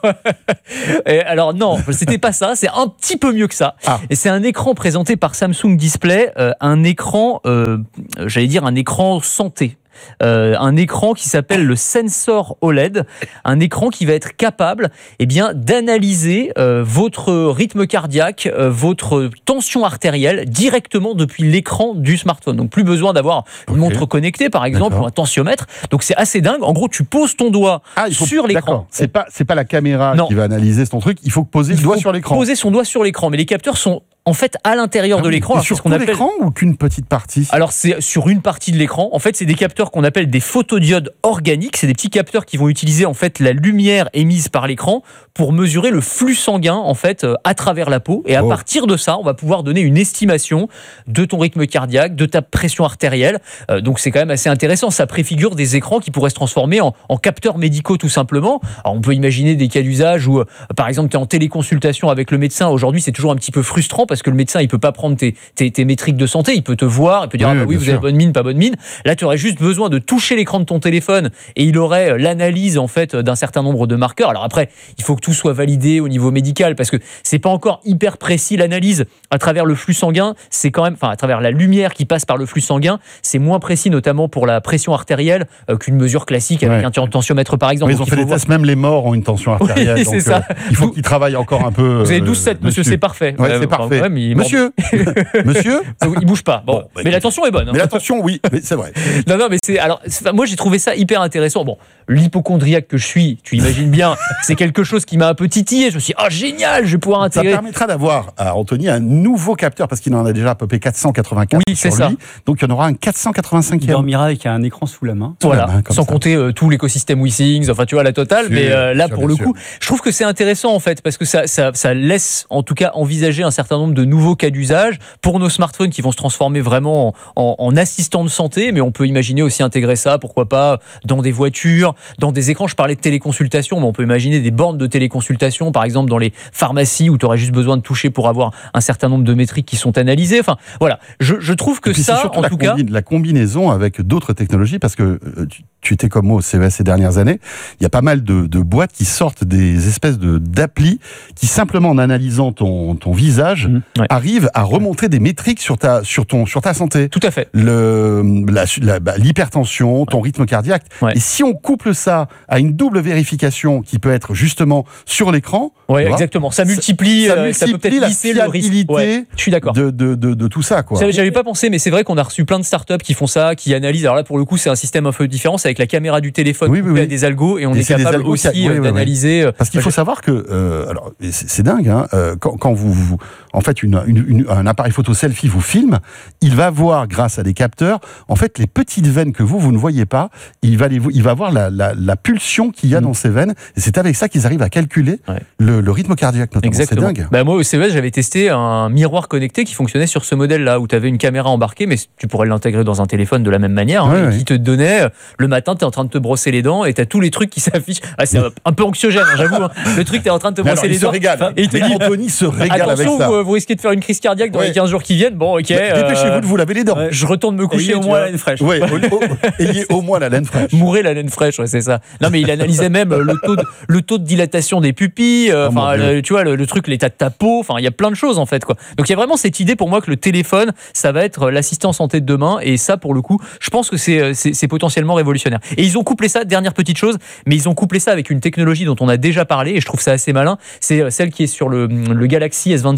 Et alors non, c'était pas ça, c'est un petit peu mieux que ça. Ah. Et c'est un écran présenté par Samsung Display, euh, un écran, euh, j'allais dire un écran santé. Euh, un écran qui s'appelle le Sensor O L E D, un écran qui va être capable eh bien, d'analyser euh, votre rythme cardiaque, euh, votre tension artérielle directement depuis l'écran du smartphone. Donc plus besoin d'avoir une Ok. montre connectée par exemple D'accord. ou un tensiomètre. Donc c'est assez dingue. En gros, tu poses ton doigt Ah, il faut, sur l'écran. d'accord. C'est pas, c'est pas la caméra Non. qui va analyser ton truc. Il faut poser Il le doigt faut sur l'écran. Poser son doigt sur l'écran, mais les capteurs sont en fait à l'intérieur Ah de oui. l'écran. Et Alors, c'est sur ce qu'on tout appelle l'écran ou qu'une petite partie? Alors c'est sur une partie de l'écran. En fait, c'est des capteurs qu'on appelle des photodiodes organiques. C'est des petits capteurs qui vont utiliser en fait la lumière émise par l'écran pour mesurer le flux sanguin en fait euh, à travers la peau. Et à Oh. partir de ça, on va pouvoir donner une estimation de ton rythme cardiaque, de ta pression artérielle. Euh, donc c'est quand même assez intéressant. Ça préfigure des écrans qui pourraient se transformer en, en capteurs médicaux tout simplement. Alors on peut imaginer des cas d'usage où, euh, par exemple, tu es en téléconsultation avec le médecin. Aujourd'hui, c'est toujours un petit peu frustrant parce que le médecin, il peut pas prendre tes, tes, tes métriques de santé. Il peut te voir, il peut dire Oui, ah bah oui, bien vous sûr. avez bonne mine, pas bonne mine. Là, tu aurais juste besoin de toucher l'écran de ton téléphone et il aurait euh, l'analyse en fait d'un certain nombre de marqueurs. Alors après, il faut que tout soit validé au niveau médical parce que c'est pas encore hyper précis l'analyse à travers le flux sanguin. C'est quand même, enfin à travers la lumière qui passe par le flux sanguin, c'est moins précis notamment pour la pression artérielle euh, qu'une mesure classique avec Ouais. un tensiomètre par exemple. Oui, ils ont Donc, fait il faut des voir- tests, même les morts ont une tension artérielle. Oui, donc, c'est ça. euh, il faut qu'ils travaillent encore un peu. Vous avez euh, douze sept, monsieur, dessus. c'est parfait. Ouais, Euh, c'est enfin, parfait. ouais, mais il est mort. Monsieur, monsieur. Il bouge pas. Bon, Bon, bah, mais l'attention est bonne. hein. Mais l'attention, oui, mais c'est vrai. Non, non, mais c'est. Alors, c'est- moi, j'ai trouvé ça hyper intéressant. Bon, l'hypochondriaque que je suis, tu imagines bien, c'est quelque chose qui m'a un peu titillé. Je me suis dit, ah, génial, je vais pouvoir Ça intégrer. permettra d'avoir à Anthony un nouveau capteur parce qu'il en a déjà à peu près quatre cent quatre-vingt-quatre Oui, c'est sur ça. lui. Donc il y en aura un quatre cent Il quatre-vingt-cinquième. dormira avec un écran sous la main. Voilà, main, comme sans ça. compter euh, tout l'écosystème WeSings, enfin tu vois la totale, Sûr, mais euh, là sûr, pour bien le sûr. coup, je trouve que c'est intéressant en fait parce que ça, ça, ça laisse en tout cas envisager un certain nombre de nouveaux cas d'usage pour nos smartphones qui vont se transformer vraiment en, en, en assistant de santé, mais on peut imaginer aussi intégrer ça, pourquoi pas, dans des voitures, dans des écrans. Je parlais de téléconsultation, mais on peut imaginer des bornes de téléconsultation, par exemple dans les pharmacies où tu aurais juste besoin de toucher pour avoir un certain nombre de métriques qui sont analysées. Enfin voilà, je, je trouve que Et puis, c'est ça, surtout en la tout cas, combi- la combinaison avec d'autres technologies, parce que euh, tu, tu étais comme moi au C E S ces dernières années, il y a pas mal de, de boîtes qui sortent des espèces de d'applis qui, simplement en analysant ton, ton visage, Mmh, ouais. arrivent à remonter des métriques sur ta, sur ton, sur ta santé. tout à fait. Le, la, la- bah, l'hypertension, ton rythme cardiaque. Ouais. Et si on couple ça à une double vérification qui peut être justement sur l'écran, Ouais, tu vois, exactement. Ça multiplie, ça euh, ça peut multiplie peut-être la lisser le risque. fiabilité Ouais, je suis d'accord. de, de, de, de tout ça, quoi. Ça, J'avais pas pensé, mais c'est vrai qu'on a reçu plein de startups qui font ça, qui analysent. Alors là, pour le coup, c'est un système un peu différent. C'est avec la caméra du téléphone, Oui, oui, coupée oui. à des algos, et on Et est c'est des capable algos aussi qui- oui, euh, oui, oui. d'analyser. Parce qu'il faut Bah, savoir que, euh, alors et c'est c'est dingue, hein, euh, quand, quand vous, vous, en fait, une, une, une- un appareil photo selfie vous filme, il va voir, grâce à des capteurs, en fait, les petites veines que vous, vous ne voyez pas, il va, les, il va voir la, la, la pulsion qu'il y a Mm. dans ces veines, et c'est avec ça qu'ils arrivent à calculer Ouais. le, le rythme cardiaque, notamment. C'est Exactement. dingue. Bah, moi, au C E S, j'avais testé un miroir connecté qui fonctionnait sur ce modèle-là, où tu avais une caméra embarquée, mais tu pourrais l'intégrer dans un téléphone de la même manière, hein, Ouais, et ouais. qui te donnait, euh, le matin, tu es en train de te brosser les dents, et tu as tous les trucs qui s'affichent. Ah, c'est un- un peu anxiogène, hein, j'avoue. hein. Le truc, tu es en train de te Mais brosser alors, les il se dents. régale. Et il te Mais dit, Anthony se régale avec attention, ça. vous, vous risquez de faire une crise cardiaque dans Ouais. les quinze jours qui viennent. Bon, ok. Mais Dépêchez-vous euh, de vous laver les dents. ouais. Je retourne me coucher. Ayez au tu moins vois. la laine fraîche. Ouais, au- au- ayez au moins la laine fraîche. Mourer la laine fraîche, ouais, c'est ça. Non, mais il analysait même euh, le taux de, le taux de dilatation des pupilles, euh, Oh, mon enfin, Dieu. le- tu vois, le, le truc, l'état de ta peau, enfin, il y a plein de choses, en fait, quoi. Donc, il y a vraiment cette idée pour moi que le téléphone, ça va être l'assistant santé de demain, et ça, pour le coup, je pense que c'est, c'est, c'est potentiellement révolutionnaire. Et ils ont couplé ça, dernière petite chose, mais ils ont couplé ça avec une technologie dont on a déjà parlé, et je trouve ça assez malin, c'est euh, celle qui est sur le, le Galaxy S vingt-six Ultra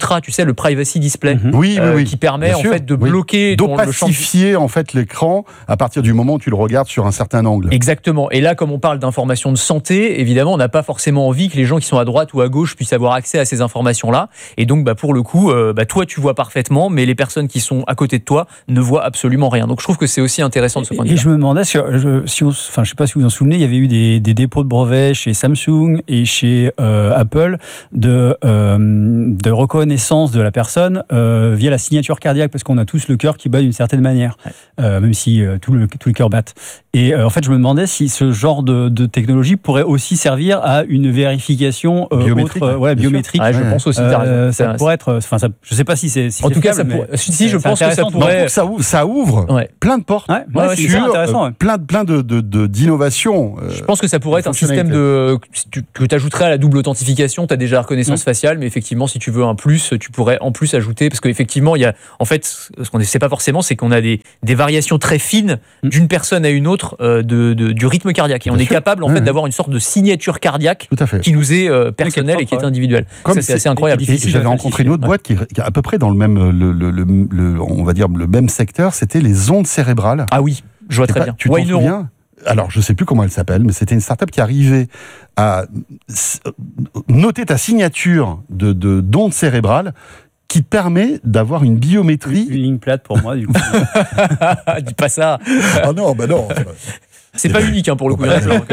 Ultra, tu sais, le privacy display, mm-hmm. oui, euh, oui, oui. qui permet Bien en sûr, fait de oui. bloquer ton, le champ. D'opacifier en fait l'écran à partir du moment où tu le regardes sur un certain angle. Exactement. Et là, comme on parle d'informations de santé, évidemment, on n'a pas forcément envie que les gens qui sont à droite ou à gauche puissent avoir accès à ces informations-là. Et donc, bah, pour le coup, euh, bah, toi, tu vois parfaitement, mais les personnes qui sont à côté de toi ne voient absolument rien. Donc, je trouve que c'est aussi intéressant de ce point de vue. Et je me demandais, si, je, si on, enfin, je sais pas si vous vous en souvenez, il y avait eu des, des dépôts de brevets chez Samsung et chez euh, Apple de, euh, de reconnaissance de la personne euh, via la signature cardiaque, parce qu'on a tous le cœur qui bat d'une certaine manière, ouais. euh, même si euh, tout le, tout le cœur bat. Et euh, en fait, je me demandais si ce genre de, de technologie pourrait aussi servir à une vérification euh, biométrique. Autre, euh, ouais, biométrique. Ouais, je pense aussi. Euh, ça pourrait être. Enfin, ça, je sais pas si c'est. Si en c'est tout cas, fiable, ça pourrait. Si, je pense que ça pourrait. Non, ça ouvre, ça ouvre ouais. plein de portes. Ouais, ouais, sur intéressant, euh, ouais. plein, plein de, de, de, d'innovations. Euh, je pense que ça pourrait être un système de que tu ajouterais à la double authentification. Tu as déjà la reconnaissance mmh. faciale, mais effectivement, si tu veux un plus, tu pourrais en plus ajouter, parce qu'effectivement, il y a, en fait, ce qu'on ne sait pas forcément, c'est qu'on a des, des variations très fines mmh. d'une personne à une autre euh, de, de, du rythme cardiaque. Et Bien on sûr. est capable en mmh. fait d'avoir une sorte de signature cardiaque qui nous est euh, personnelle et qui est individuelle. Comme ça, c'est, c'est assez incroyable. Et, et j'avais rencontré une autre boîte qui est à peu près dans le même, le, le, le, le, on va dire le même secteur. C'était les ondes cérébrales. Ah oui, je vois très pas, bien. Tu t'en souviens ? Alors, je ne sais plus comment elle s'appelle, mais c'était une start-up qui arrivait à noter ta signature de, de, d'ondes cérébrales qui permet d'avoir une biométrie. Une ligne plate pour moi, du coup. Dis pas ça. Ah non, bah non. C'est pas unique hein, pour le coup.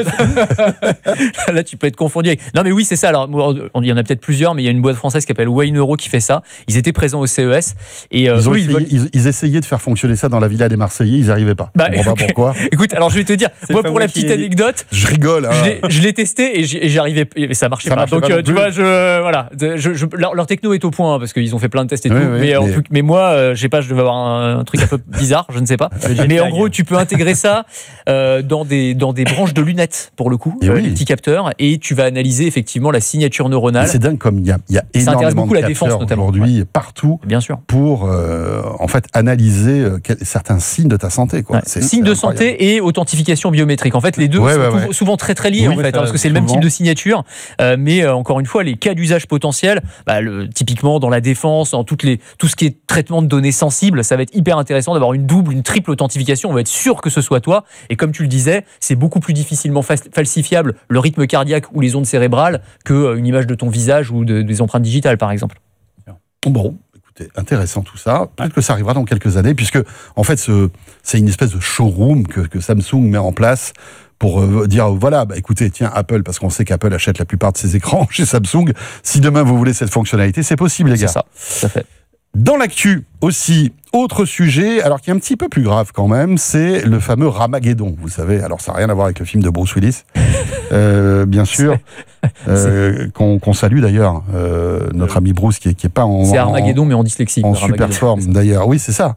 Là, tu peux être confondu avec. Non, mais oui, c'est ça. Alors, il y en a peut-être plusieurs, mais il y a une boîte française qui s'appelle Way Neuro qui fait ça. Ils étaient présents au C E S et euh, ils, ont eux, essayé, ils, veulent... ils, ils essayaient de faire fonctionner ça dans la villa des Marseillais. Ils n'y arrivaient pas. Bah, je comprends pas pourquoi. Écoute, alors je vais te dire, c'est moi pour la petite anecdote, je rigole. Hein. Je, l'ai, je l'ai testé et, j'y, et j'arrivais, et ça marchait ça pas. Donc pas euh, tu vois, je voilà, je, je, leur, leur techno est au point hein, parce qu'ils ont fait plein de tests et oui, tout. Oui, mais, mais... En tout, mais moi, euh, je sais pas, je devais avoir un, un truc un peu bizarre, je ne sais pas. Mais en gros, tu peux intégrer ça euh, dans des dans des branches de lunettes pour le coup, euh, oui. les petits capteurs, et tu vas analyser effectivement la signature neuronale. Et c'est dingue comme il y a, il y a énormément de capteurs aujourd'hui ouais. partout Bien sûr. pour euh, en fait analyser euh, quel, certains signes de ta santé. Quoi. Ouais. C'est, signes c'est de santé et authentification biométrique. En fait, les deux ouais, sont ouais, ouais. souvent très très liés oui, en fait, hein, parce que c'est souvent. le même type de signature. Euh, mais euh, encore une fois, les cas d'usage potentiels, bah, le, typiquement dans la défense, dans toutes les, tout ce qui est traitement de données sensibles, ça va être hyper intéressant d'avoir une double, une triple authentification. On va être sûr que ce soit toi. Et comme tu le disais, c'est beaucoup plus difficilement falsifiable le rythme cardiaque ou les ondes cérébrales qu'une image de ton visage ou de, des empreintes digitales, par exemple. Bon, écoutez, intéressant tout ça. Peut-être que ça arrivera dans quelques années, puisque en fait, ce, c'est une espèce de showroom que, que Samsung met en place pour euh, dire, voilà, bah, écoutez, tiens, Apple, parce qu'on sait qu'Apple achète la plupart de ses écrans chez Samsung, si demain vous voulez cette fonctionnalité, c'est possible, les gars. C'est ça, tout à fait. Dans l'actu aussi, autre sujet, alors qui est un petit peu plus grave quand même, c'est le fameux Ramageddon. Vous savez, alors ça n'a rien à voir avec le film de Bruce Willis, euh, bien sûr, euh, qu'on, qu'on salue d'ailleurs, euh, notre ami Bruce qui est, qui est pas en... C'est Armageddon, mais en dyslexie. En super forme d'ailleurs, oui c'est ça.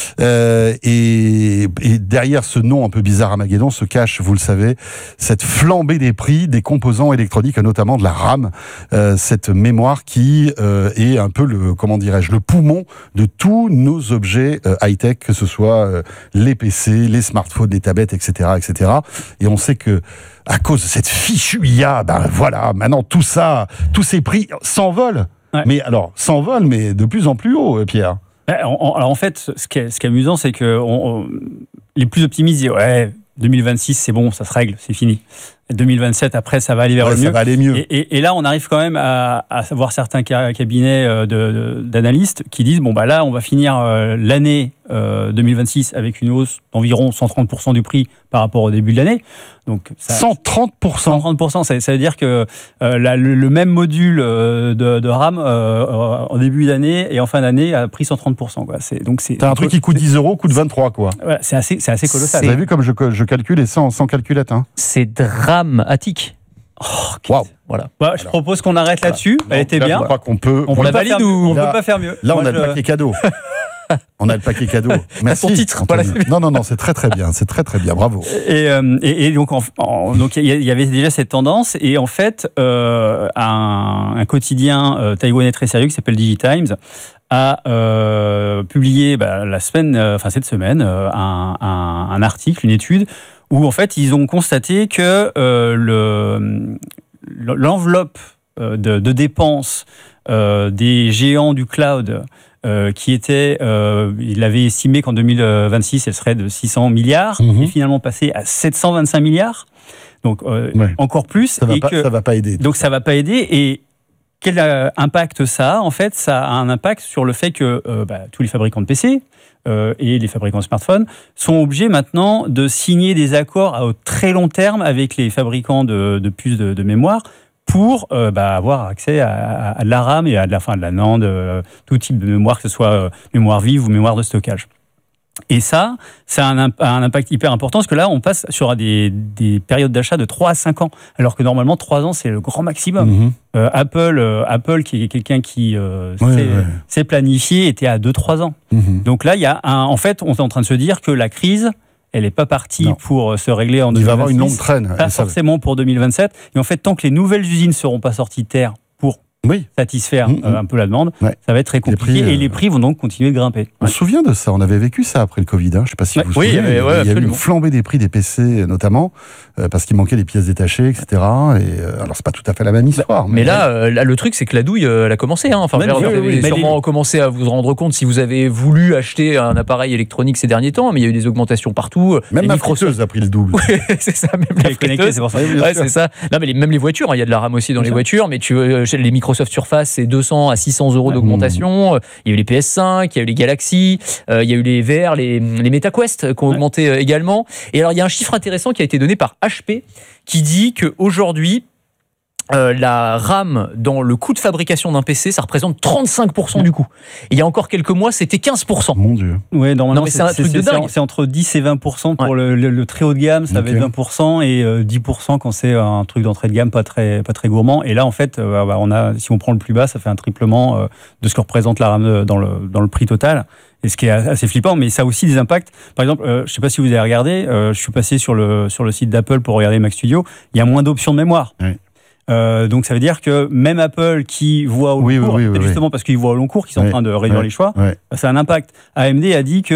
Euh, et, et derrière ce nom un peu bizarre Armageddon se cache, vous le savez, cette flambée des prix des composants électroniques, notamment de la RAM, euh, cette mémoire qui euh, est un peu le, comment dirais-je, le poumon de tous nos objets euh, high-tech, que ce soit euh, les P C, les smartphones, les tablettes, et cetera, et cetera. Et on sait que à cause de cette fichue I A, ben voilà, maintenant tout ça, tous ces prix s'envolent. Ouais. Mais alors, s'envolent, mais de plus en plus haut, Pierre. Alors en fait, ce qui est, ce qui est amusant, c'est que on, on, les plus optimistes disent ouais, deux mille vingt-six, c'est bon, ça se règle, c'est fini. deux mille vingt-sept, après, ça va aller vers ouais, le mieux. Ça va aller mieux. Et, et, et là, on arrive quand même à, à voir certains cabinets de, de, d'analystes qui disent bon bah là, on va finir l'année euh, deux mille vingt-six avec une hausse d'environ cent trente pour cent du prix par rapport au début de l'année. Donc ça, cent trente pour cent. cent trente pour cent, ça, ça veut dire que euh, la, le, le même module de, de RAM euh, en début d'année et en fin d'année a pris cent trente pour cent. Quoi. C'est, donc c'est, T'as un truc qui coûte dix euros, coûte vingt-trois, quoi. Ouais, c'est assez, c'est assez colossal. Vous avez vu comme je, je calcule et sans, sans calculette, hein. C'est dramatique. Oh, wow. Voilà. Bah, je Alors, propose qu'on arrête voilà. là-dessus. Elle était bien. Je crois qu'on peut. On, on la valide ou on ne peut pas faire mieux. Là, Moi, on a je... le paquet cadeau. On a le paquet cadeau. Merci. Ton titre. Voilà. Non, non, non, c'est très très bien. C'est très très bien. Bravo. Et, euh, et, et donc, en, en, donc, il y avait déjà cette tendance. Et en fait, euh, un, un quotidien euh, taïwanais très sérieux qui s'appelle DigiTimes a euh, publié bah, la semaine, enfin cette semaine, euh, un, un, un article, une étude où en fait ils ont constaté que euh, le, l'enveloppe euh, de, de dépenses euh, des géants du cloud euh, qui étaient, euh, il avait estimé qu'en deux mille vingt-six, elle serait de six cents milliards, mmh. et finalement passée à sept cent vingt-cinq milliards. Donc euh, ouais. encore plus. Ça va et pas, que, ça va pas aider. Donc ça va pas aider. Et quel impact ça a ? En fait, ça a un impact sur le fait que euh, bah, tous les fabricants de P C euh, et les fabricants de smartphones sont obligés maintenant de signer des accords à très long terme avec les fabricants de, de puces de, de mémoire pour euh, bah, avoir accès à, à, à de la RAM et à de la, fin, de la NAND, euh, tout type de mémoire, que ce soit euh, mémoire vive ou mémoire de stockage. Et ça, ça a un, un impact hyper important, parce que là, on passe sur des, des périodes d'achat de trois à cinq ans, alors que normalement, trois ans, c'est le grand maximum. Mmh. Euh, Apple, euh, Apple, qui est quelqu'un qui euh, ouais, sait, ouais. sait planifier, était à deux à trois ans. Mmh. Donc là, il y a un, en fait, on est en train de se dire que la crise, elle n'est pas partie non. pour se régler en deux mille vingt-six. Il va y avoir une longue traîne. Pas forcément pour deux mille vingt-sept. Et en fait, tant que les nouvelles usines ne seront pas sorties de terre pour oui. satisfaire mmh, euh, un peu la demande, ouais. ça va être très compliqué. Les prix, euh... et les prix vont donc continuer de grimper. On ouais. se souvient de ça, on avait vécu ça après le Covid. Hein. Je ne sais pas si ouais. vous vous oui, souvenez. Mais, ouais, il y a eu une flambée des prix des P C, notamment, euh, parce qu'il manquait les pièces détachées, et cetera. Et, euh, alors, c'est pas tout à fait la même histoire. Mais, mais là, euh, là, le truc, c'est que la douille, euh, elle a commencé. Hein. Enfin, oui, vous avez oui, sûrement les... commencé à vous rendre compte si vous avez voulu acheter un appareil électronique ces derniers temps, mais il y a eu des augmentations partout. Même la friteuse a pris le double. Oui, c'est ça, même la friteuse. C'est pour ça. Ouais, c'est ça. Non, mais les, même les voitures, il hein, y a de la RAM aussi dans les voitures, mais tu veux, les Microsoft Surface, c'est deux cents à six cents euros d'augmentation. Mmh. Il y a eu les P S cinq, il y a eu les Galaxy, euh, il y a eu les V R, les, les MetaQuest qui ont ouais. augmenté euh, également. Et alors, il y a un chiffre intéressant qui a été donné par H P qui dit qu'aujourd'hui, Euh, la RAM dans le coût de fabrication d'un P C, ça représente trente-cinq pour cent du coût. Et il y a encore quelques mois, c'était quinze pour cent. Mon Dieu. Ouais, normalement, c'est, c'est un c'est, truc c'est, de dingue. C'est entre dix et vingt pour cent pour ouais. le, le, le très haut de gamme, ça okay. va être vingt pour cent et euh, dix pour cent quand c'est un truc d'entrée de gamme pas très, pas très gourmand. Et là, en fait, euh, bah, on a, si on prend le plus bas, ça fait un triplement euh, de ce que représente la RAM dans le, dans le prix total. Et ce qui est assez flippant, mais ça a aussi des impacts. Par exemple, euh, je ne sais pas si vous avez regardé, euh, je suis passé sur le, sur le site d'Apple pour regarder Mac Studio, il y a moins d'options de mémoire. Oui. Euh, donc ça veut dire que même Apple qui voit au long oui, cours, oui, oui, oui, justement oui. parce qu'ils voient au long cours, qu'ils sont oui, en train de réduire oui, les choix, oui. ça a un impact. A M D a dit que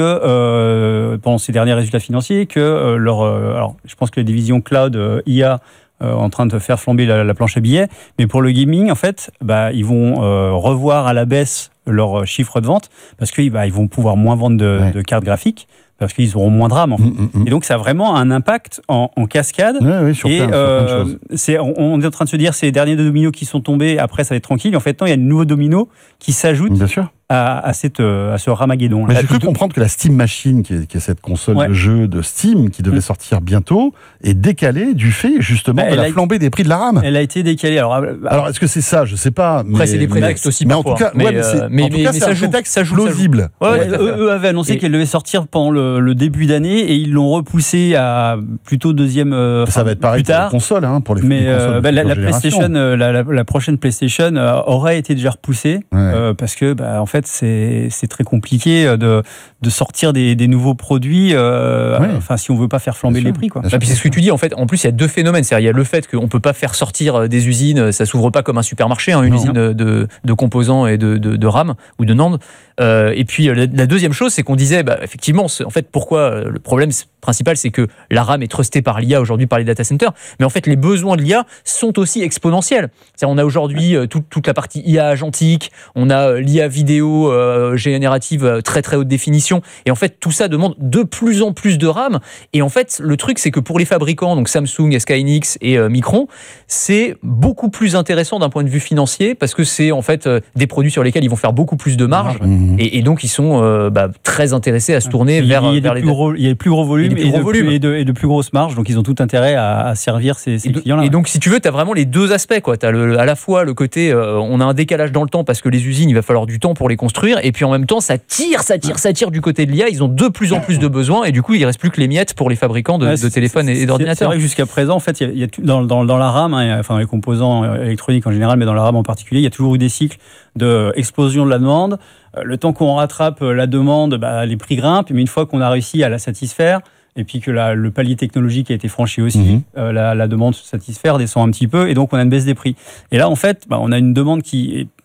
euh, pendant ses derniers résultats financiers, que euh, leur, euh, alors je pense que la division cloud euh, I A euh, en train de faire flamber la, la planche à billets, mais pour le gaming en fait, bah ils vont euh, revoir à la baisse leur chiffre de vente parce qu'ils bah, ils vont pouvoir moins vendre de, oui. de cartes graphiques. Parce qu'ils auront moins de RAM. En fait. mmh, mmh. Et donc, ça a vraiment un impact en, en cascade. Oui, oui, sur et plein, euh, sur plein de choses. C'est, on, on est en train de se dire, c'est les derniers dominos qui sont tombés, après, ça va être tranquille. En fait, non, il y a de nouveaux dominos qui s'ajoutent Bien sûr. À, à, cette, à ce ramageddon. J'ai cru comprendre que la Steam Machine, qui est, qui est cette console ouais. de jeu de Steam, qui devait mmh. sortir bientôt, est décalée du fait, justement, bah, de la flambée été, des prix de la RAM. Elle a été décalée. Alors, alors est-ce que c'est ça ? Je ne sais pas. Après, mais, c'est des prétextes mais, aussi. Mais en tout cas, mais, ouais, mais, c'est, mais, en tout mais, cas, mais c'est ça un joue, prétexte ça joue, plausible. Ouais, ouais, ouais, eux, eux avaient annoncé et... qu'elle devait sortir pendant le, le début d'année et ils l'ont repoussé à plutôt deuxième. Euh, ça va être pareil plus tard. pour les consoles, hein, pour les, mais, les consoles. Euh, bah, la, la PlayStation, la, la, la prochaine PlayStation euh, aurait été déjà repoussée ouais. euh, parce que, bah, en fait, c'est, c'est très compliqué de, de sortir des, des nouveaux produits. Euh, oui. Enfin, si on veut pas faire flamber les prix, quoi. Ah, puis c'est ce que tu dis. En fait, en plus, il y a deux phénomènes. C'est-à-dire, il y a le fait qu'on peut pas faire sortir des usines. Ça s'ouvre pas comme un supermarché, hein, une non. usine de, de, de composants et de, de, de RAM ou de NAND. Euh, et puis la, la deuxième chose, c'est qu'on disait, bah, effectivement, en fait, pourquoi le problème principal, c'est que la RAM est trustée par l'I A aujourd'hui par les data centers, mais en fait, les besoins de l'I A sont aussi exponentiels. C'est-à-dire, on a aujourd'hui euh, tout, toute la partie I A agentique, on a l'I A vidéo euh, générative euh, très très haute définition, et en fait, tout ça demande de plus en plus de RAM. Et en fait, le truc, c'est que pour les fabricants, donc Samsung, S K hynix et euh, Micron, c'est beaucoup plus intéressant d'un point de vue financier parce que c'est en fait euh, des produits sur lesquels ils vont faire beaucoup plus de marge. Mmh. Et, et donc, ils sont euh, bah, très intéressés à se tourner il vers, il vers les... les... Gros, il y a les plus gros volumes, et, et, de volumes. Plus, et, de, et de plus grosses marges. Donc, ils ont tout intérêt à, à servir ces, ces et clients-là. Et donc, si tu veux, tu as vraiment les deux aspects. Tu as à la fois le côté, euh, on a un décalage dans le temps parce que les usines, il va falloir du temps pour les construire. Et puis, en même temps, ça tire, ça tire, ça tire du côté de l'I A. Ils ont de plus en plus de besoins. Et du coup, il ne reste plus que les miettes pour les fabricants de, ouais, de téléphones et d'ordinateurs. C'est vrai que jusqu'à présent, en fait, il y a, il y a dans, dans, dans la RAM, hein, enfin, dans les composants électroniques en général, mais dans la RAM en particulier, il y a toujours eu des cycles d'explosion de la demande. Le temps qu'on rattrape la demande, bah, les prix grimpent, mais une fois qu'on a réussi à la satisfaire, et puis que la, le palier technologique a été franchi aussi, mmh. euh, la, la demande se satisfaire, descend un petit peu, et donc on a une baisse des prix. Et là, en fait, bah, on a une demande qui est, est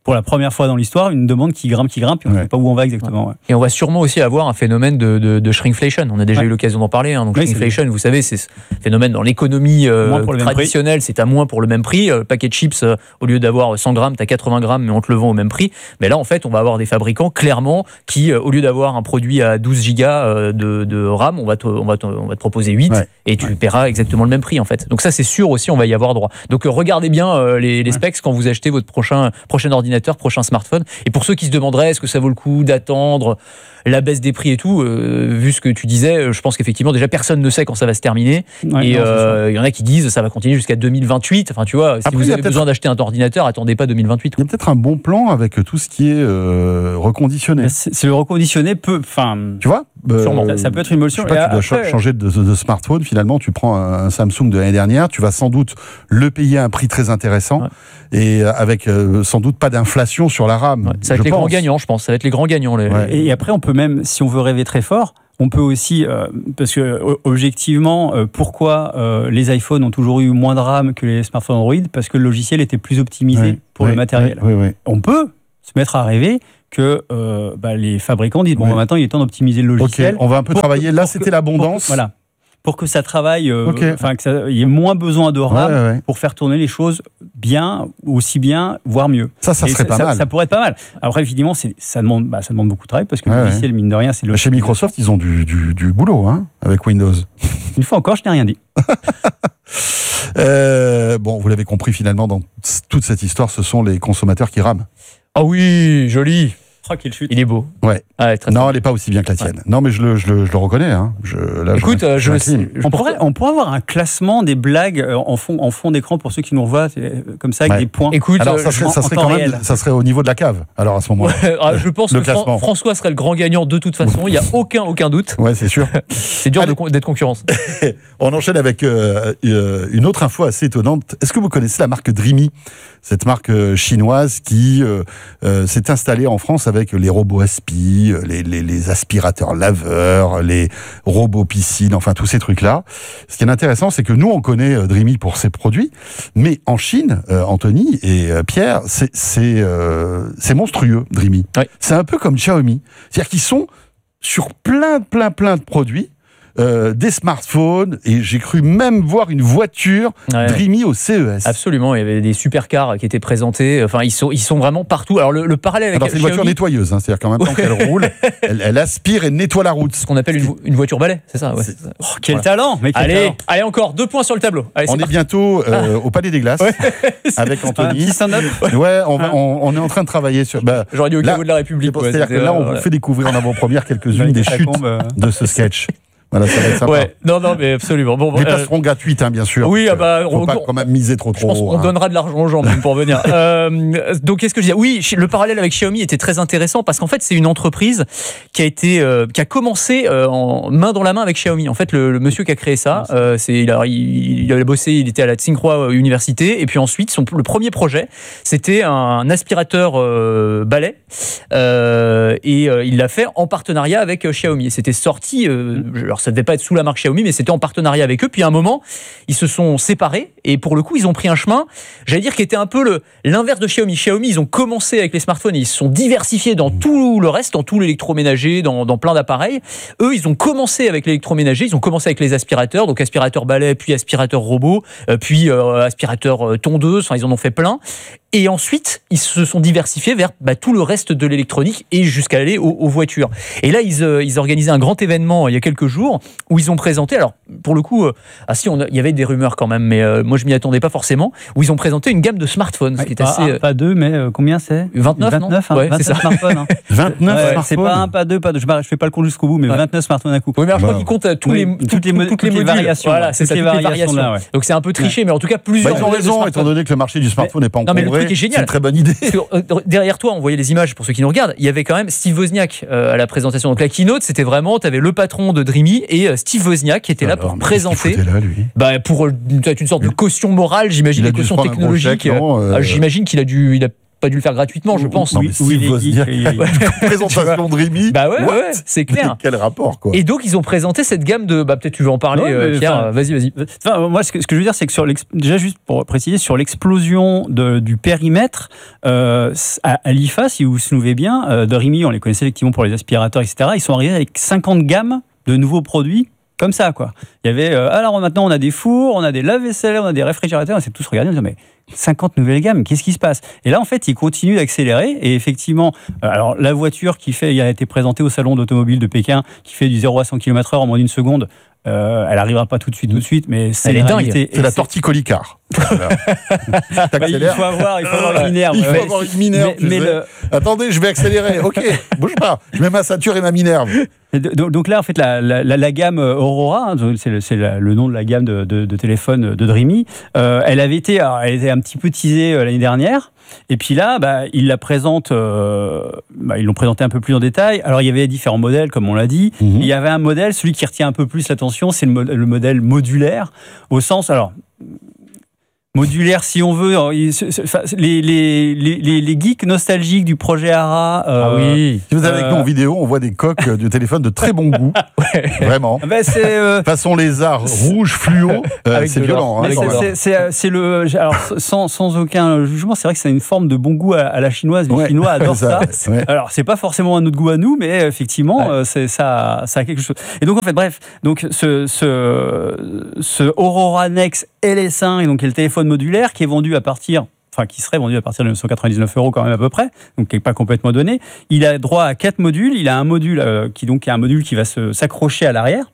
pour la première fois dans l'histoire, une demande qui grimpe, qui grimpe, et on ne Ouais. sait pas où on va exactement. Ouais. Et on va sûrement aussi avoir un phénomène de, de, de shrinkflation. On a déjà Ouais. eu l'occasion d'en parler. Hein. Donc Oui, shrinkflation, vous savez, c'est ce phénomène dans l'économie euh, Moins pour le même traditionnelle. C'est à moins pour le même prix. Le paquet de chips, euh, au lieu d'avoir cent grammes, tu as quatre-vingts grammes, mais on te le vend au même prix. Mais là, en fait, on va avoir des fabricants, clairement, qui, euh, au lieu d'avoir un produit à douze gigas euh, de, de RAM, on va, te, on, va te, on va te proposer huit Ouais. et tu Ouais. paieras exactement le même prix, en fait. Donc ça, c'est sûr aussi, on va y avoir droit. Donc euh, regardez bien euh, les, les Ouais. specs quand vous achetez votre prochain, prochain ordinateur, prochain smartphone. Et pour ceux qui se demanderaient, est-ce que ça vaut le coup d'attendre la baisse des prix et tout, euh, vu ce que tu disais, je pense qu'effectivement, déjà, personne ne sait quand ça va se terminer. Ouais, et non, c'est euh, il y en a qui disent ça va continuer jusqu'à deux mille vingt-huit. Enfin, tu vois, si Après, vous il y a avez peut-être- besoin d'acheter un ordinateur, attendez pas deux mille vingt-huit. Il y a peut-être un bon plan avec tout ce qui est euh, reconditionné. ça. C'est c'est le reconditionné peut. Enfin, Tu vois euh, Sûrement. ça, ça peut être une Je émotion. sais pas, Et tu dois après- cha- changer de, de- de smartphone. Finalement, tu prends un Samsung de l'année dernière, tu vas sans doute le payer à un prix très intéressant Ouais. et avec euh, sans doute pas d'inflation sur la RAM. Ouais, ça va être je les grands pense. gagnants, je pense. Ça va être les grands gagnants. Les... Ouais. Et après, on peut même, si on veut rêver très fort, on peut aussi, euh, parce que o- objectivement, euh, pourquoi euh, les iPhones ont toujours eu moins de RAM que les smartphones Android? Parce que le logiciel était plus optimisé Ouais, pour ouais, le matériel. ouais, ouais, ouais. On peut se mettre à rêver que euh, bah, les fabricants disent bon, Ouais. bah, maintenant il est temps d'optimiser le Ok, logiciel. on va un peu pour travailler. que- Là, pour c'était que- l'abondance. pour que- Voilà. Pour que ça travaille, euh, Ok. enfin que ça- il y ait moins besoin de Ouais, RAM ouais, ouais. pour faire tourner les choses bien, aussi bien, voire mieux. Ça, ça Et serait pas mal. Ça pourrait être pas mal. Après, évidemment, c'est- ça demande, bah, ça demande beaucoup de travail parce que Ouais, le logiciel, mine de rien, c'est le. Chez Microsoft, ils ont du, du, du boulot hein, avec Windows. Une fois encore, je n'ai rien dit. Euh, bon, vous l'avez compris finalement, dans toute cette histoire, ce sont les consommateurs qui rament. Ah oui, joli. Oh, quelle chute. Il est beau. Ouais. Ouais, très, Non, elle n'est pas aussi bien que la tienne. Non, mais je le, je le, je le reconnais. Hein. Je, là, Écoute, je, euh, je, m'incline. je On pense- pourrait, on pourrait avoir un classement des blagues euh, en fond, en fond d'écran pour ceux qui nous revoient, c'est, euh, comme ça, avec Ouais. des points. Écoute, Alors, euh, ça serait, en- ça en serait temps quand même, réel. ça serait au niveau de la cave. Alors à ce moment-là. Ouais, ah, je pense Le que Fran- classement. François serait le grand gagnant de toute façon. Il n'y a aucun, aucun doute. Ouais, c'est sûr. C'est dur de con- d'être concurrence. On enchaîne avec euh, euh, une autre info assez étonnante. Est-ce que vous connaissez la marque Dreamy, cette marque euh, chinoise qui euh, euh, s'est installée en France avec les robots aspi, les, les, les aspirateurs laveurs, les robots piscines, enfin tous ces trucs-là. Ce qui est intéressant, c'est que nous, on connaît euh, Dreamy pour ses produits, mais en Chine, euh, Anthony et euh, Pierre, c'est c'est euh, c'est monstrueux, Dreamy. Ouais. C'est un peu comme Xiaomi. C'est-à-dire qu'ils sont sur plein, plein, plein de produits. Euh, des smartphones, et j'ai cru même voir une voiture Ouais. Dreamy au C E S. Absolument, il y avait des supercars qui étaient présentés. Enfin, ils sont, ils sont vraiment partout. Alors, le, le parallèle avec Alors c'est une voiture Xiaomi, nettoyeuse, hein, c'est-à-dire qu'en même temps qu'elle roule, elle, elle aspire et nettoie la route. ce qu'on appelle une, vo- une voiture balai, c'est ça, ouais. C'est- Oh, quel Ouais. talent, mais quel Allez, talent. allez, encore deux points sur le tableau. Allez, c'est On est parti. bientôt euh, au Palais des Glaces avec Un Anthony. petit stand-up. Ouais, on, va- on, on est en train de travailler sur. Bah, J'aurais dit au là, caveau de la République. ouais, c'est-à-dire que c'était, là, euh, on vous fait découvrir en avant-première quelques-unes des chutes Catacombe, euh. de ce sketch. Voilà, ça va être sympa. Ouais, non, non, mais absolument. Bon, Les euh, places seront gratuites, hein, bien sûr. oui, donc, ah bah, euh, faut on- pas on- quand même miser trop je trop. pense qu'on hein. donnera de l'argent aux gens même pour venir. Euh, donc, qu'est-ce que je disais? Oui, le parallèle avec Xiaomi était très intéressant parce qu'en fait, c'est une entreprise qui a été, euh, qui a commencé euh, en main dans la main avec Xiaomi. En fait, le, le monsieur qui a créé ça, euh, c'est, il, a, il, il a bossé, il était à la Tsinghua Université, et puis ensuite, son, le premier projet, c'était un aspirateur euh, balai, euh, et euh, il l'a fait en partenariat avec euh, Xiaomi. Et c'était sorti, euh, alors ça devait pas être sous la marque Xiaomi, mais c'était en partenariat avec eux. Puis à un moment, ils se sont séparés et pour le coup, ils ont pris un chemin, j'allais dire, qui était un peu le, l'inverse de Xiaomi. Xiaomi, ils ont commencé avec les smartphones et ils se sont diversifiés dans tout le reste, dans tout l'électroménager, dans, dans plein d'appareils. Eux, ils ont commencé avec l'électroménager, ils ont commencé avec les aspirateurs, donc aspirateur balai, puis aspirateur robot, euh, puis euh, aspirateur euh, tondeuse, enfin, ils en ont fait plein. Et ensuite, ils se sont diversifiés vers bah, tout le reste de l'électronique et jusqu'à aller aux, aux voitures. Et là, ils, euh, ils organisaient un grand événement euh, il y a quelques jours où ils ont présenté, alors pour le coup, euh, ah si, on a, il y avait des rumeurs quand même, mais euh, moi je m'y attendais pas forcément, où ils ont présenté une gamme de smartphones, ce qui est pas, assez... un, euh, pas deux, mais euh, combien c'est? vingt-neuf, vingt-neuf, non hein, Ouais, c'est vingt-neuf ça. smartphones. Hein. vingt-neuf Ouais, smartphones. c'est pas un, pas deux, pas deux. Je ne fais pas le compte jusqu'au bout, mais Ouais. vingt-neuf smartphones à coup. Oui, mais alors, je crois Bah, qu'ils comptent euh, tous oui, les, toutes tout- les mo- toutes toutes les modules. variations, Voilà, ouais. c'est Toutes ça, les toutes les variations, variations. là, ouais. Donc c'est un peu triché, mais en tout cas, Bah, plusieurs ils ont modèles de raison, étant smartphones. donné que le marché du smartphone n'est pas Non, mais le encombré. truc est génial. C'est une très bonne idée. Parce que, euh, derrière toi, on voyait les images pour ceux qui nous regardent. Il y avait quand même Steve Wozniak euh, à la présentation. Donc la keynote, c'était vraiment, tu avais le patron de Dreamy et euh, Steve Wozniak qui était là Alors, pour mais qu'est-ce qu'il présenter. foutait là, lui Bah, pour euh, peut-être une sorte de caution morale, j'imagine, Il a des dû se cautions prendre un gros technologiques. chèque, non, euh, Ah, j'imagine qu'il a dû, il a pas dû le faire gratuitement, je pense. Non, mais si vous osez dire qu'il y a une présentation de Rémi, bah ouais, ouais, c'est clair. Quel rapport, quoi. Et donc, ils ont présenté cette gamme de... Bah, peut-être tu veux en parler, Ouais, euh, Pierre. enfin, vas-y, vas-y. Enfin, moi, ce que, ce que je veux dire, c'est que sur déjà juste pour préciser, sur l'explosion de, du périmètre euh, à, à l'I F A, si vous vous souvenez bien, euh, de Rémi, on les connaissait effectivement pour les aspirateurs, et cetera. Ils sont arrivés avec cinquante gammes de nouveaux produits. Comme ça, quoi. Il y avait, euh, alors maintenant, on a des fours, on a des lave-vaisselle, on a des réfrigérateurs, on s'est tous regardés, on disait, mais cinquante nouvelles gammes, qu'est-ce qui se passe? Et là, en fait, ils continuent d'accélérer, et effectivement, euh, alors la voiture qui fait, il a été présentée au salon d'automobile de Pékin, qui fait du zéro à cent kilomètres heure en moins d'une seconde, euh, elle n'arrivera pas tout de suite, tout de suite, mais c'est elle est dingue. C'est la torticolicard. Voilà. Bah, il faut avoir, il faut avoir une minerve. Il faut ouais. avoir une minerve. Mais, mais le... Attendez, je vais accélérer. Ok, bouge pas. Je mets ma ceinture et ma minerve. Donc, donc là, en fait, la, la, la, la gamme Aurora, hein, c'est, le, c'est la, le nom de la gamme de, de, de téléphone de Dreamy, euh, elle avait été, alors, elle était un petit peu teasée euh, l'année dernière. Et puis là, bah, ils la présentent, euh, bah, ils l'ont présenté un peu plus en détail. Alors il y avait différents modèles, comme on l'a dit. Mm-hmm. Il y avait un modèle, celui qui retient un peu plus l'attention, c'est le, mo- le modèle modulaire, au sens, alors. Modulaire, si on veut, les, les, les, les geeks nostalgiques du projet Ara. Euh, ah oui. Si vous avez avec nous en vidéo, on voit des coques de téléphone de très bon goût. Ouais. Vraiment. Ben c'est, euh, façon lézard, rouge, fluo. Euh, c'est violent. Hein, c'est, c'est, c'est, c'est le, alors, sans, sans aucun jugement, c'est vrai que c'est une forme de bon goût à, à la chinoise. Les ouais. Chinois adorent ça. ça. Ouais. Alors, c'est pas forcément un notre goût à nous, mais effectivement, ouais. c'est, ça, ça a quelque chose. Et donc, en fait, bref, donc, ce, ce, ce Aurora Nex L S un, et donc, est le téléphone modulaire qui est vendu à partir, enfin qui serait vendu à partir de neuf cent quatre-vingt-dix-neuf euros quand même à peu près, donc qui n'est pas complètement donné. Il a droit à quatre modules. Il a un module euh, qui donc est un module qui va se, s'accrocher à l'arrière.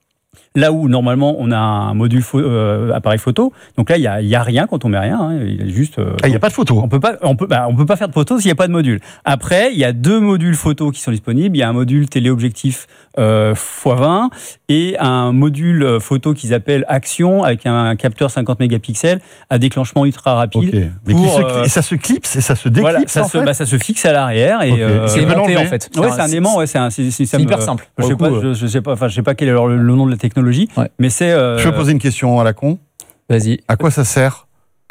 Là où normalement on a un module pho- euh, appareil photo, donc là il y a, y a rien quand on met rien, hein, il y a juste. Euh, ah, il y a pas de photo. On peut pas, on peut, bah, on peut pas faire de photo s'il y a pas de module. Après il y a deux modules photo qui sont disponibles. Il y a un module téléobjectif euh, fois vingt et un module photo qu'ils appellent Action avec un capteur cinquante mégapixels à déclenchement ultra rapide. Okay. Mais pour, se, euh, et ça se clipse et ça se déclipse. Voilà, ça, en se, fait bah, ça se fixe à l'arrière et okay. euh, c'est aimanté en fait. Ouais, c'est un aimant. Ouais, c'est, un, c'est, c'est, c'est hyper simple. Je sais pas, je, je sais pas, enfin je sais pas quel est le, le nom de la technologie, ouais. mais c'est. Euh, je peux poser une question à la con. Vas-y. À quoi ça sert?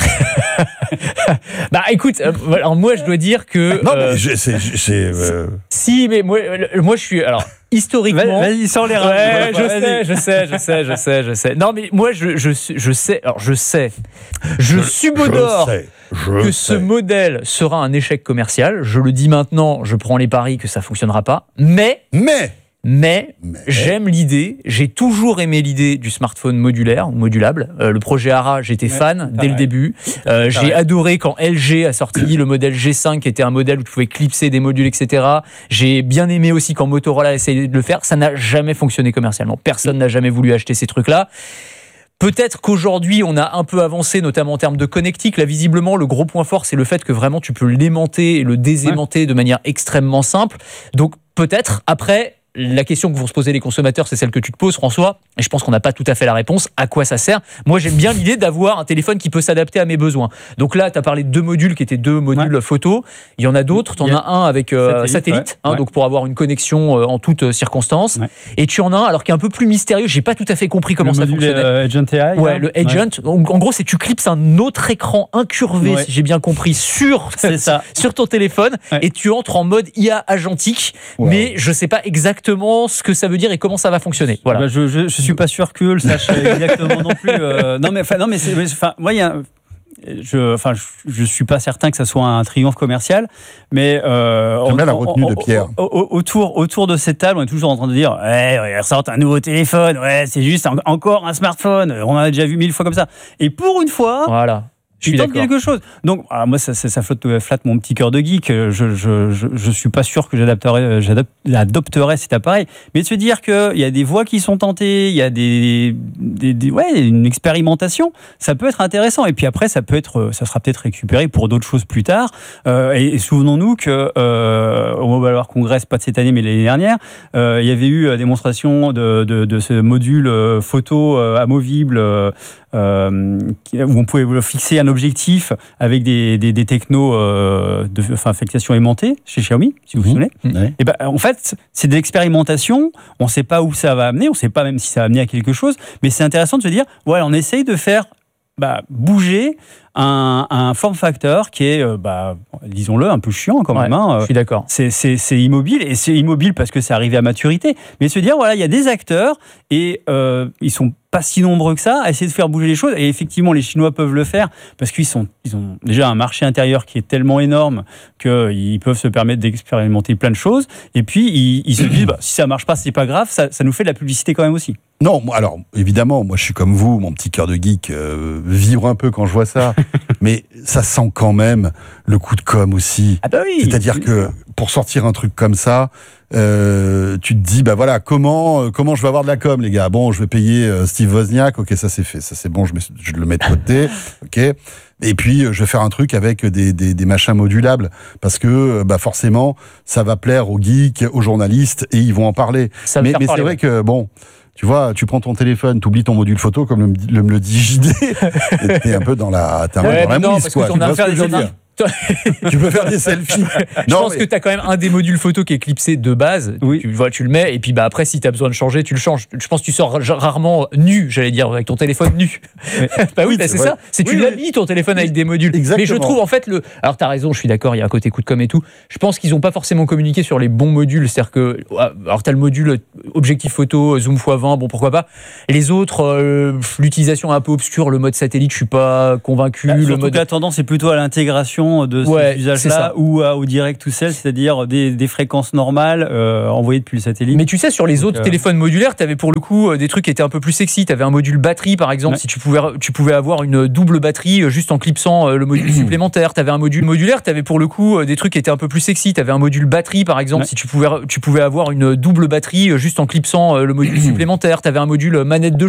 Bah écoute, euh, alors moi je dois dire que non euh, mais je, c'est, c'est euh... si mais moi moi je suis alors historiquement vas-y sans les reins. Ouais, je sais, je sais, je sais, je sais, je sais. Non mais moi je je je sais, alors je sais, je, je subodore. Je sais. Je que sais. Ce modèle sera un échec commercial. Je le dis maintenant, je prends les paris que ça fonctionnera pas. Mais mais Mais, Mais j'aime l'idée, j'ai toujours aimé l'idée du smartphone modulaire ou modulable. Euh, le projet Ara, j'étais ouais, fan dès le début. Euh, j'ai adoré quand L G a sorti le modèle G cinq, qui était un modèle où tu pouvais clipser des modules, et cetera. J'ai bien aimé aussi quand Motorola a essayé de le faire. Ça n'a jamais fonctionné commercialement. Personne n'a jamais voulu acheter ces trucs-là. Peut-être qu'aujourd'hui, on a un peu avancé, notamment en termes de connectique. Là, visiblement, le gros point fort, c'est le fait que vraiment, tu peux l'aimanter et le désaimanter ouais. de manière extrêmement simple. Donc, peut-être, après... La question que vont se poser les consommateurs, c'est celle que tu te poses, François, et je pense qu'on n'a pas tout à fait la réponse. À quoi ça sert? Moi, j'aime bien l'idée d'avoir un téléphone qui peut s'adapter à mes besoins. Donc là, tu as parlé de deux modules qui étaient deux modules ouais. photo. Il y en a d'autres. Tu en as un avec euh, satellite, satellite ouais. Hein, ouais. donc pour avoir une connexion euh, en toutes euh, circonstances. Ouais. Et tu en as un, alors qui est un peu plus mystérieux. J'ai pas tout à fait compris comment le ça module, fonctionnait. Euh, Agent A I. Ouais, le Agent. Ouais. Donc, en gros, c'est tu clipses un autre écran incurvé, ouais. si j'ai bien compris, sur ça. sur ton téléphone, ouais. et tu entres en mode I A agentique. Wow. Mais je sais pas exactement ce que ça veut dire et comment ça va fonctionner. Voilà. Bah, je, je, je suis pas sûr que le sache exactement non plus. Euh, non mais enfin non mais c'est, enfin moi il y a je enfin je, je suis pas certain que ça soit un triomphe commercial, mais euh, on, la retenue on, de Pierre. On, on, autour autour de cette table, on est toujours en train de dire ouais, ils ressortent un nouveau téléphone, ouais, c'est juste un, encore un smartphone, on en a déjà vu mille fois comme ça. Et pour une fois, voilà. Je suis quelque chose. Donc, ah, moi, ça, ça, ça flotte, flatte mon petit cœur de geek. Je, je, je, je suis pas sûr que j'adapterais, j'adopterais cet appareil. Mais de se dire qu'il y a des voix qui sont tentées, il y a des, des, des, ouais, une expérimentation, ça peut être intéressant. Et puis après, ça peut être, ça sera peut-être récupéré pour d'autres choses plus tard. Euh, et, et souvenons-nous que euh, au Mobile World Congress, pas de cette année, mais l'année dernière, euh, il y avait eu la démonstration de, de, de ce module photo euh, amovible. Euh, Euh, où on pouvait fixer un objectif avec des, des, des technos euh, de enfin, affectation aimantée chez Xiaomi, si vous vous souvenez. Mmh. Et ben, en fait, c'est de l'expérimentation. On ne sait pas où ça va amener, on ne sait pas même si ça va amener à quelque chose, mais c'est intéressant de se dire, voilà, on essaye de faire bah, bouger un, un form factor qui est, euh, bah, disons-le, un peu chiant quand même. Ouais, hein. Je suis d'accord. C'est, c'est, c'est immobile, et c'est immobile parce que c'est arrivé à maturité. Mais se dire, voilà, il y a des acteurs et euh, ils sont pas si nombreux que ça à essayer de faire bouger les choses. Et effectivement, les Chinois peuvent le faire parce qu'ils sont, ils ont déjà un marché intérieur qui est tellement énorme qu'ils peuvent se permettre d'expérimenter plein de choses. Et puis, ils, ils se disent, bah, si ça marche pas, c'est pas grave, ça, ça nous fait de la publicité quand même aussi. Non, moi, alors évidemment, moi je suis comme vous, mon petit cœur de geek euh, vibre un peu quand je vois ça, mais ça sent quand même le coup de com' aussi. Ah bah oui. C'est-à-dire que pour sortir un truc comme ça, euh, tu te dis bah voilà comment euh, comment je vais avoir de la com, les gars. Bon, je vais payer euh, Steve Wozniak, ok, ça c'est fait, ça c'est bon, je, mets, je le mets de côté, ok. Et puis euh, je vais faire un truc avec des, des, des machins modulables parce que euh, bah forcément ça va plaire aux geeks, aux journalistes et ils vont en parler. Ça mais mais mais c'est vrai que bon. Tu vois, tu prends ton téléphone, tu oublies ton module photo, comme le, le, me le dit J D, et t'es un peu dans la, t'es un peu Ouais, dans la non, mouise, parce quoi. que Tu t'en as vois faire ce que je veux des dire ? Tu peux faire des selfies. Je Non, pense mais- que tu as quand même un des modules photo qui est clipsé de base. Oui. Tu, vois, tu le mets et puis bah, après, si tu as besoin de changer, tu le changes. Je pense que tu sors rarement nu, j'allais dire, avec ton téléphone nu. bah oui, Oui, bah, c'est c'est vrai. ça. C'est tu Oui, l'habilles ton téléphone avec des modules. Exactement. Mais je trouve en fait le. Alors tu as raison, je suis d'accord, il y a un côté coup de com' et tout. Je pense qu'ils n'ont pas forcément communiqué sur les bons modules. C'est-à-dire que. Alors tu as le module objectif photo, zoom fois vingt, bon pourquoi pas. Les autres, euh, l'utilisation un peu obscure, le mode satellite, je suis pas convaincu. Bah, le surtout mode. que la tendance est plutôt à l'intégration de Ouais, ces c'est usages-là ça. ou à- au direct to cell, c'est-à-dire des, des fréquences normales euh, envoyées depuis le satellite. Mais tu sais, sur les Donc, autres euh, téléphones modulaires, tu avais pour le coup euh, des trucs qui étaient un peu plus sexy. Tu avais un module batterie, par exemple, Ouais. si tu pouvais, tu pouvais avoir une double batterie euh, juste en clipsant euh, le module supplémentaire. Tu avais un module modulaire, tu avais pour le coup euh, des trucs qui étaient un peu plus sexy. Tu avais un module batterie, par exemple, Ouais. si tu pouvais, tu pouvais avoir une double batterie euh, juste en clipsant euh, le module supplémentaire. Tu avais un module manette de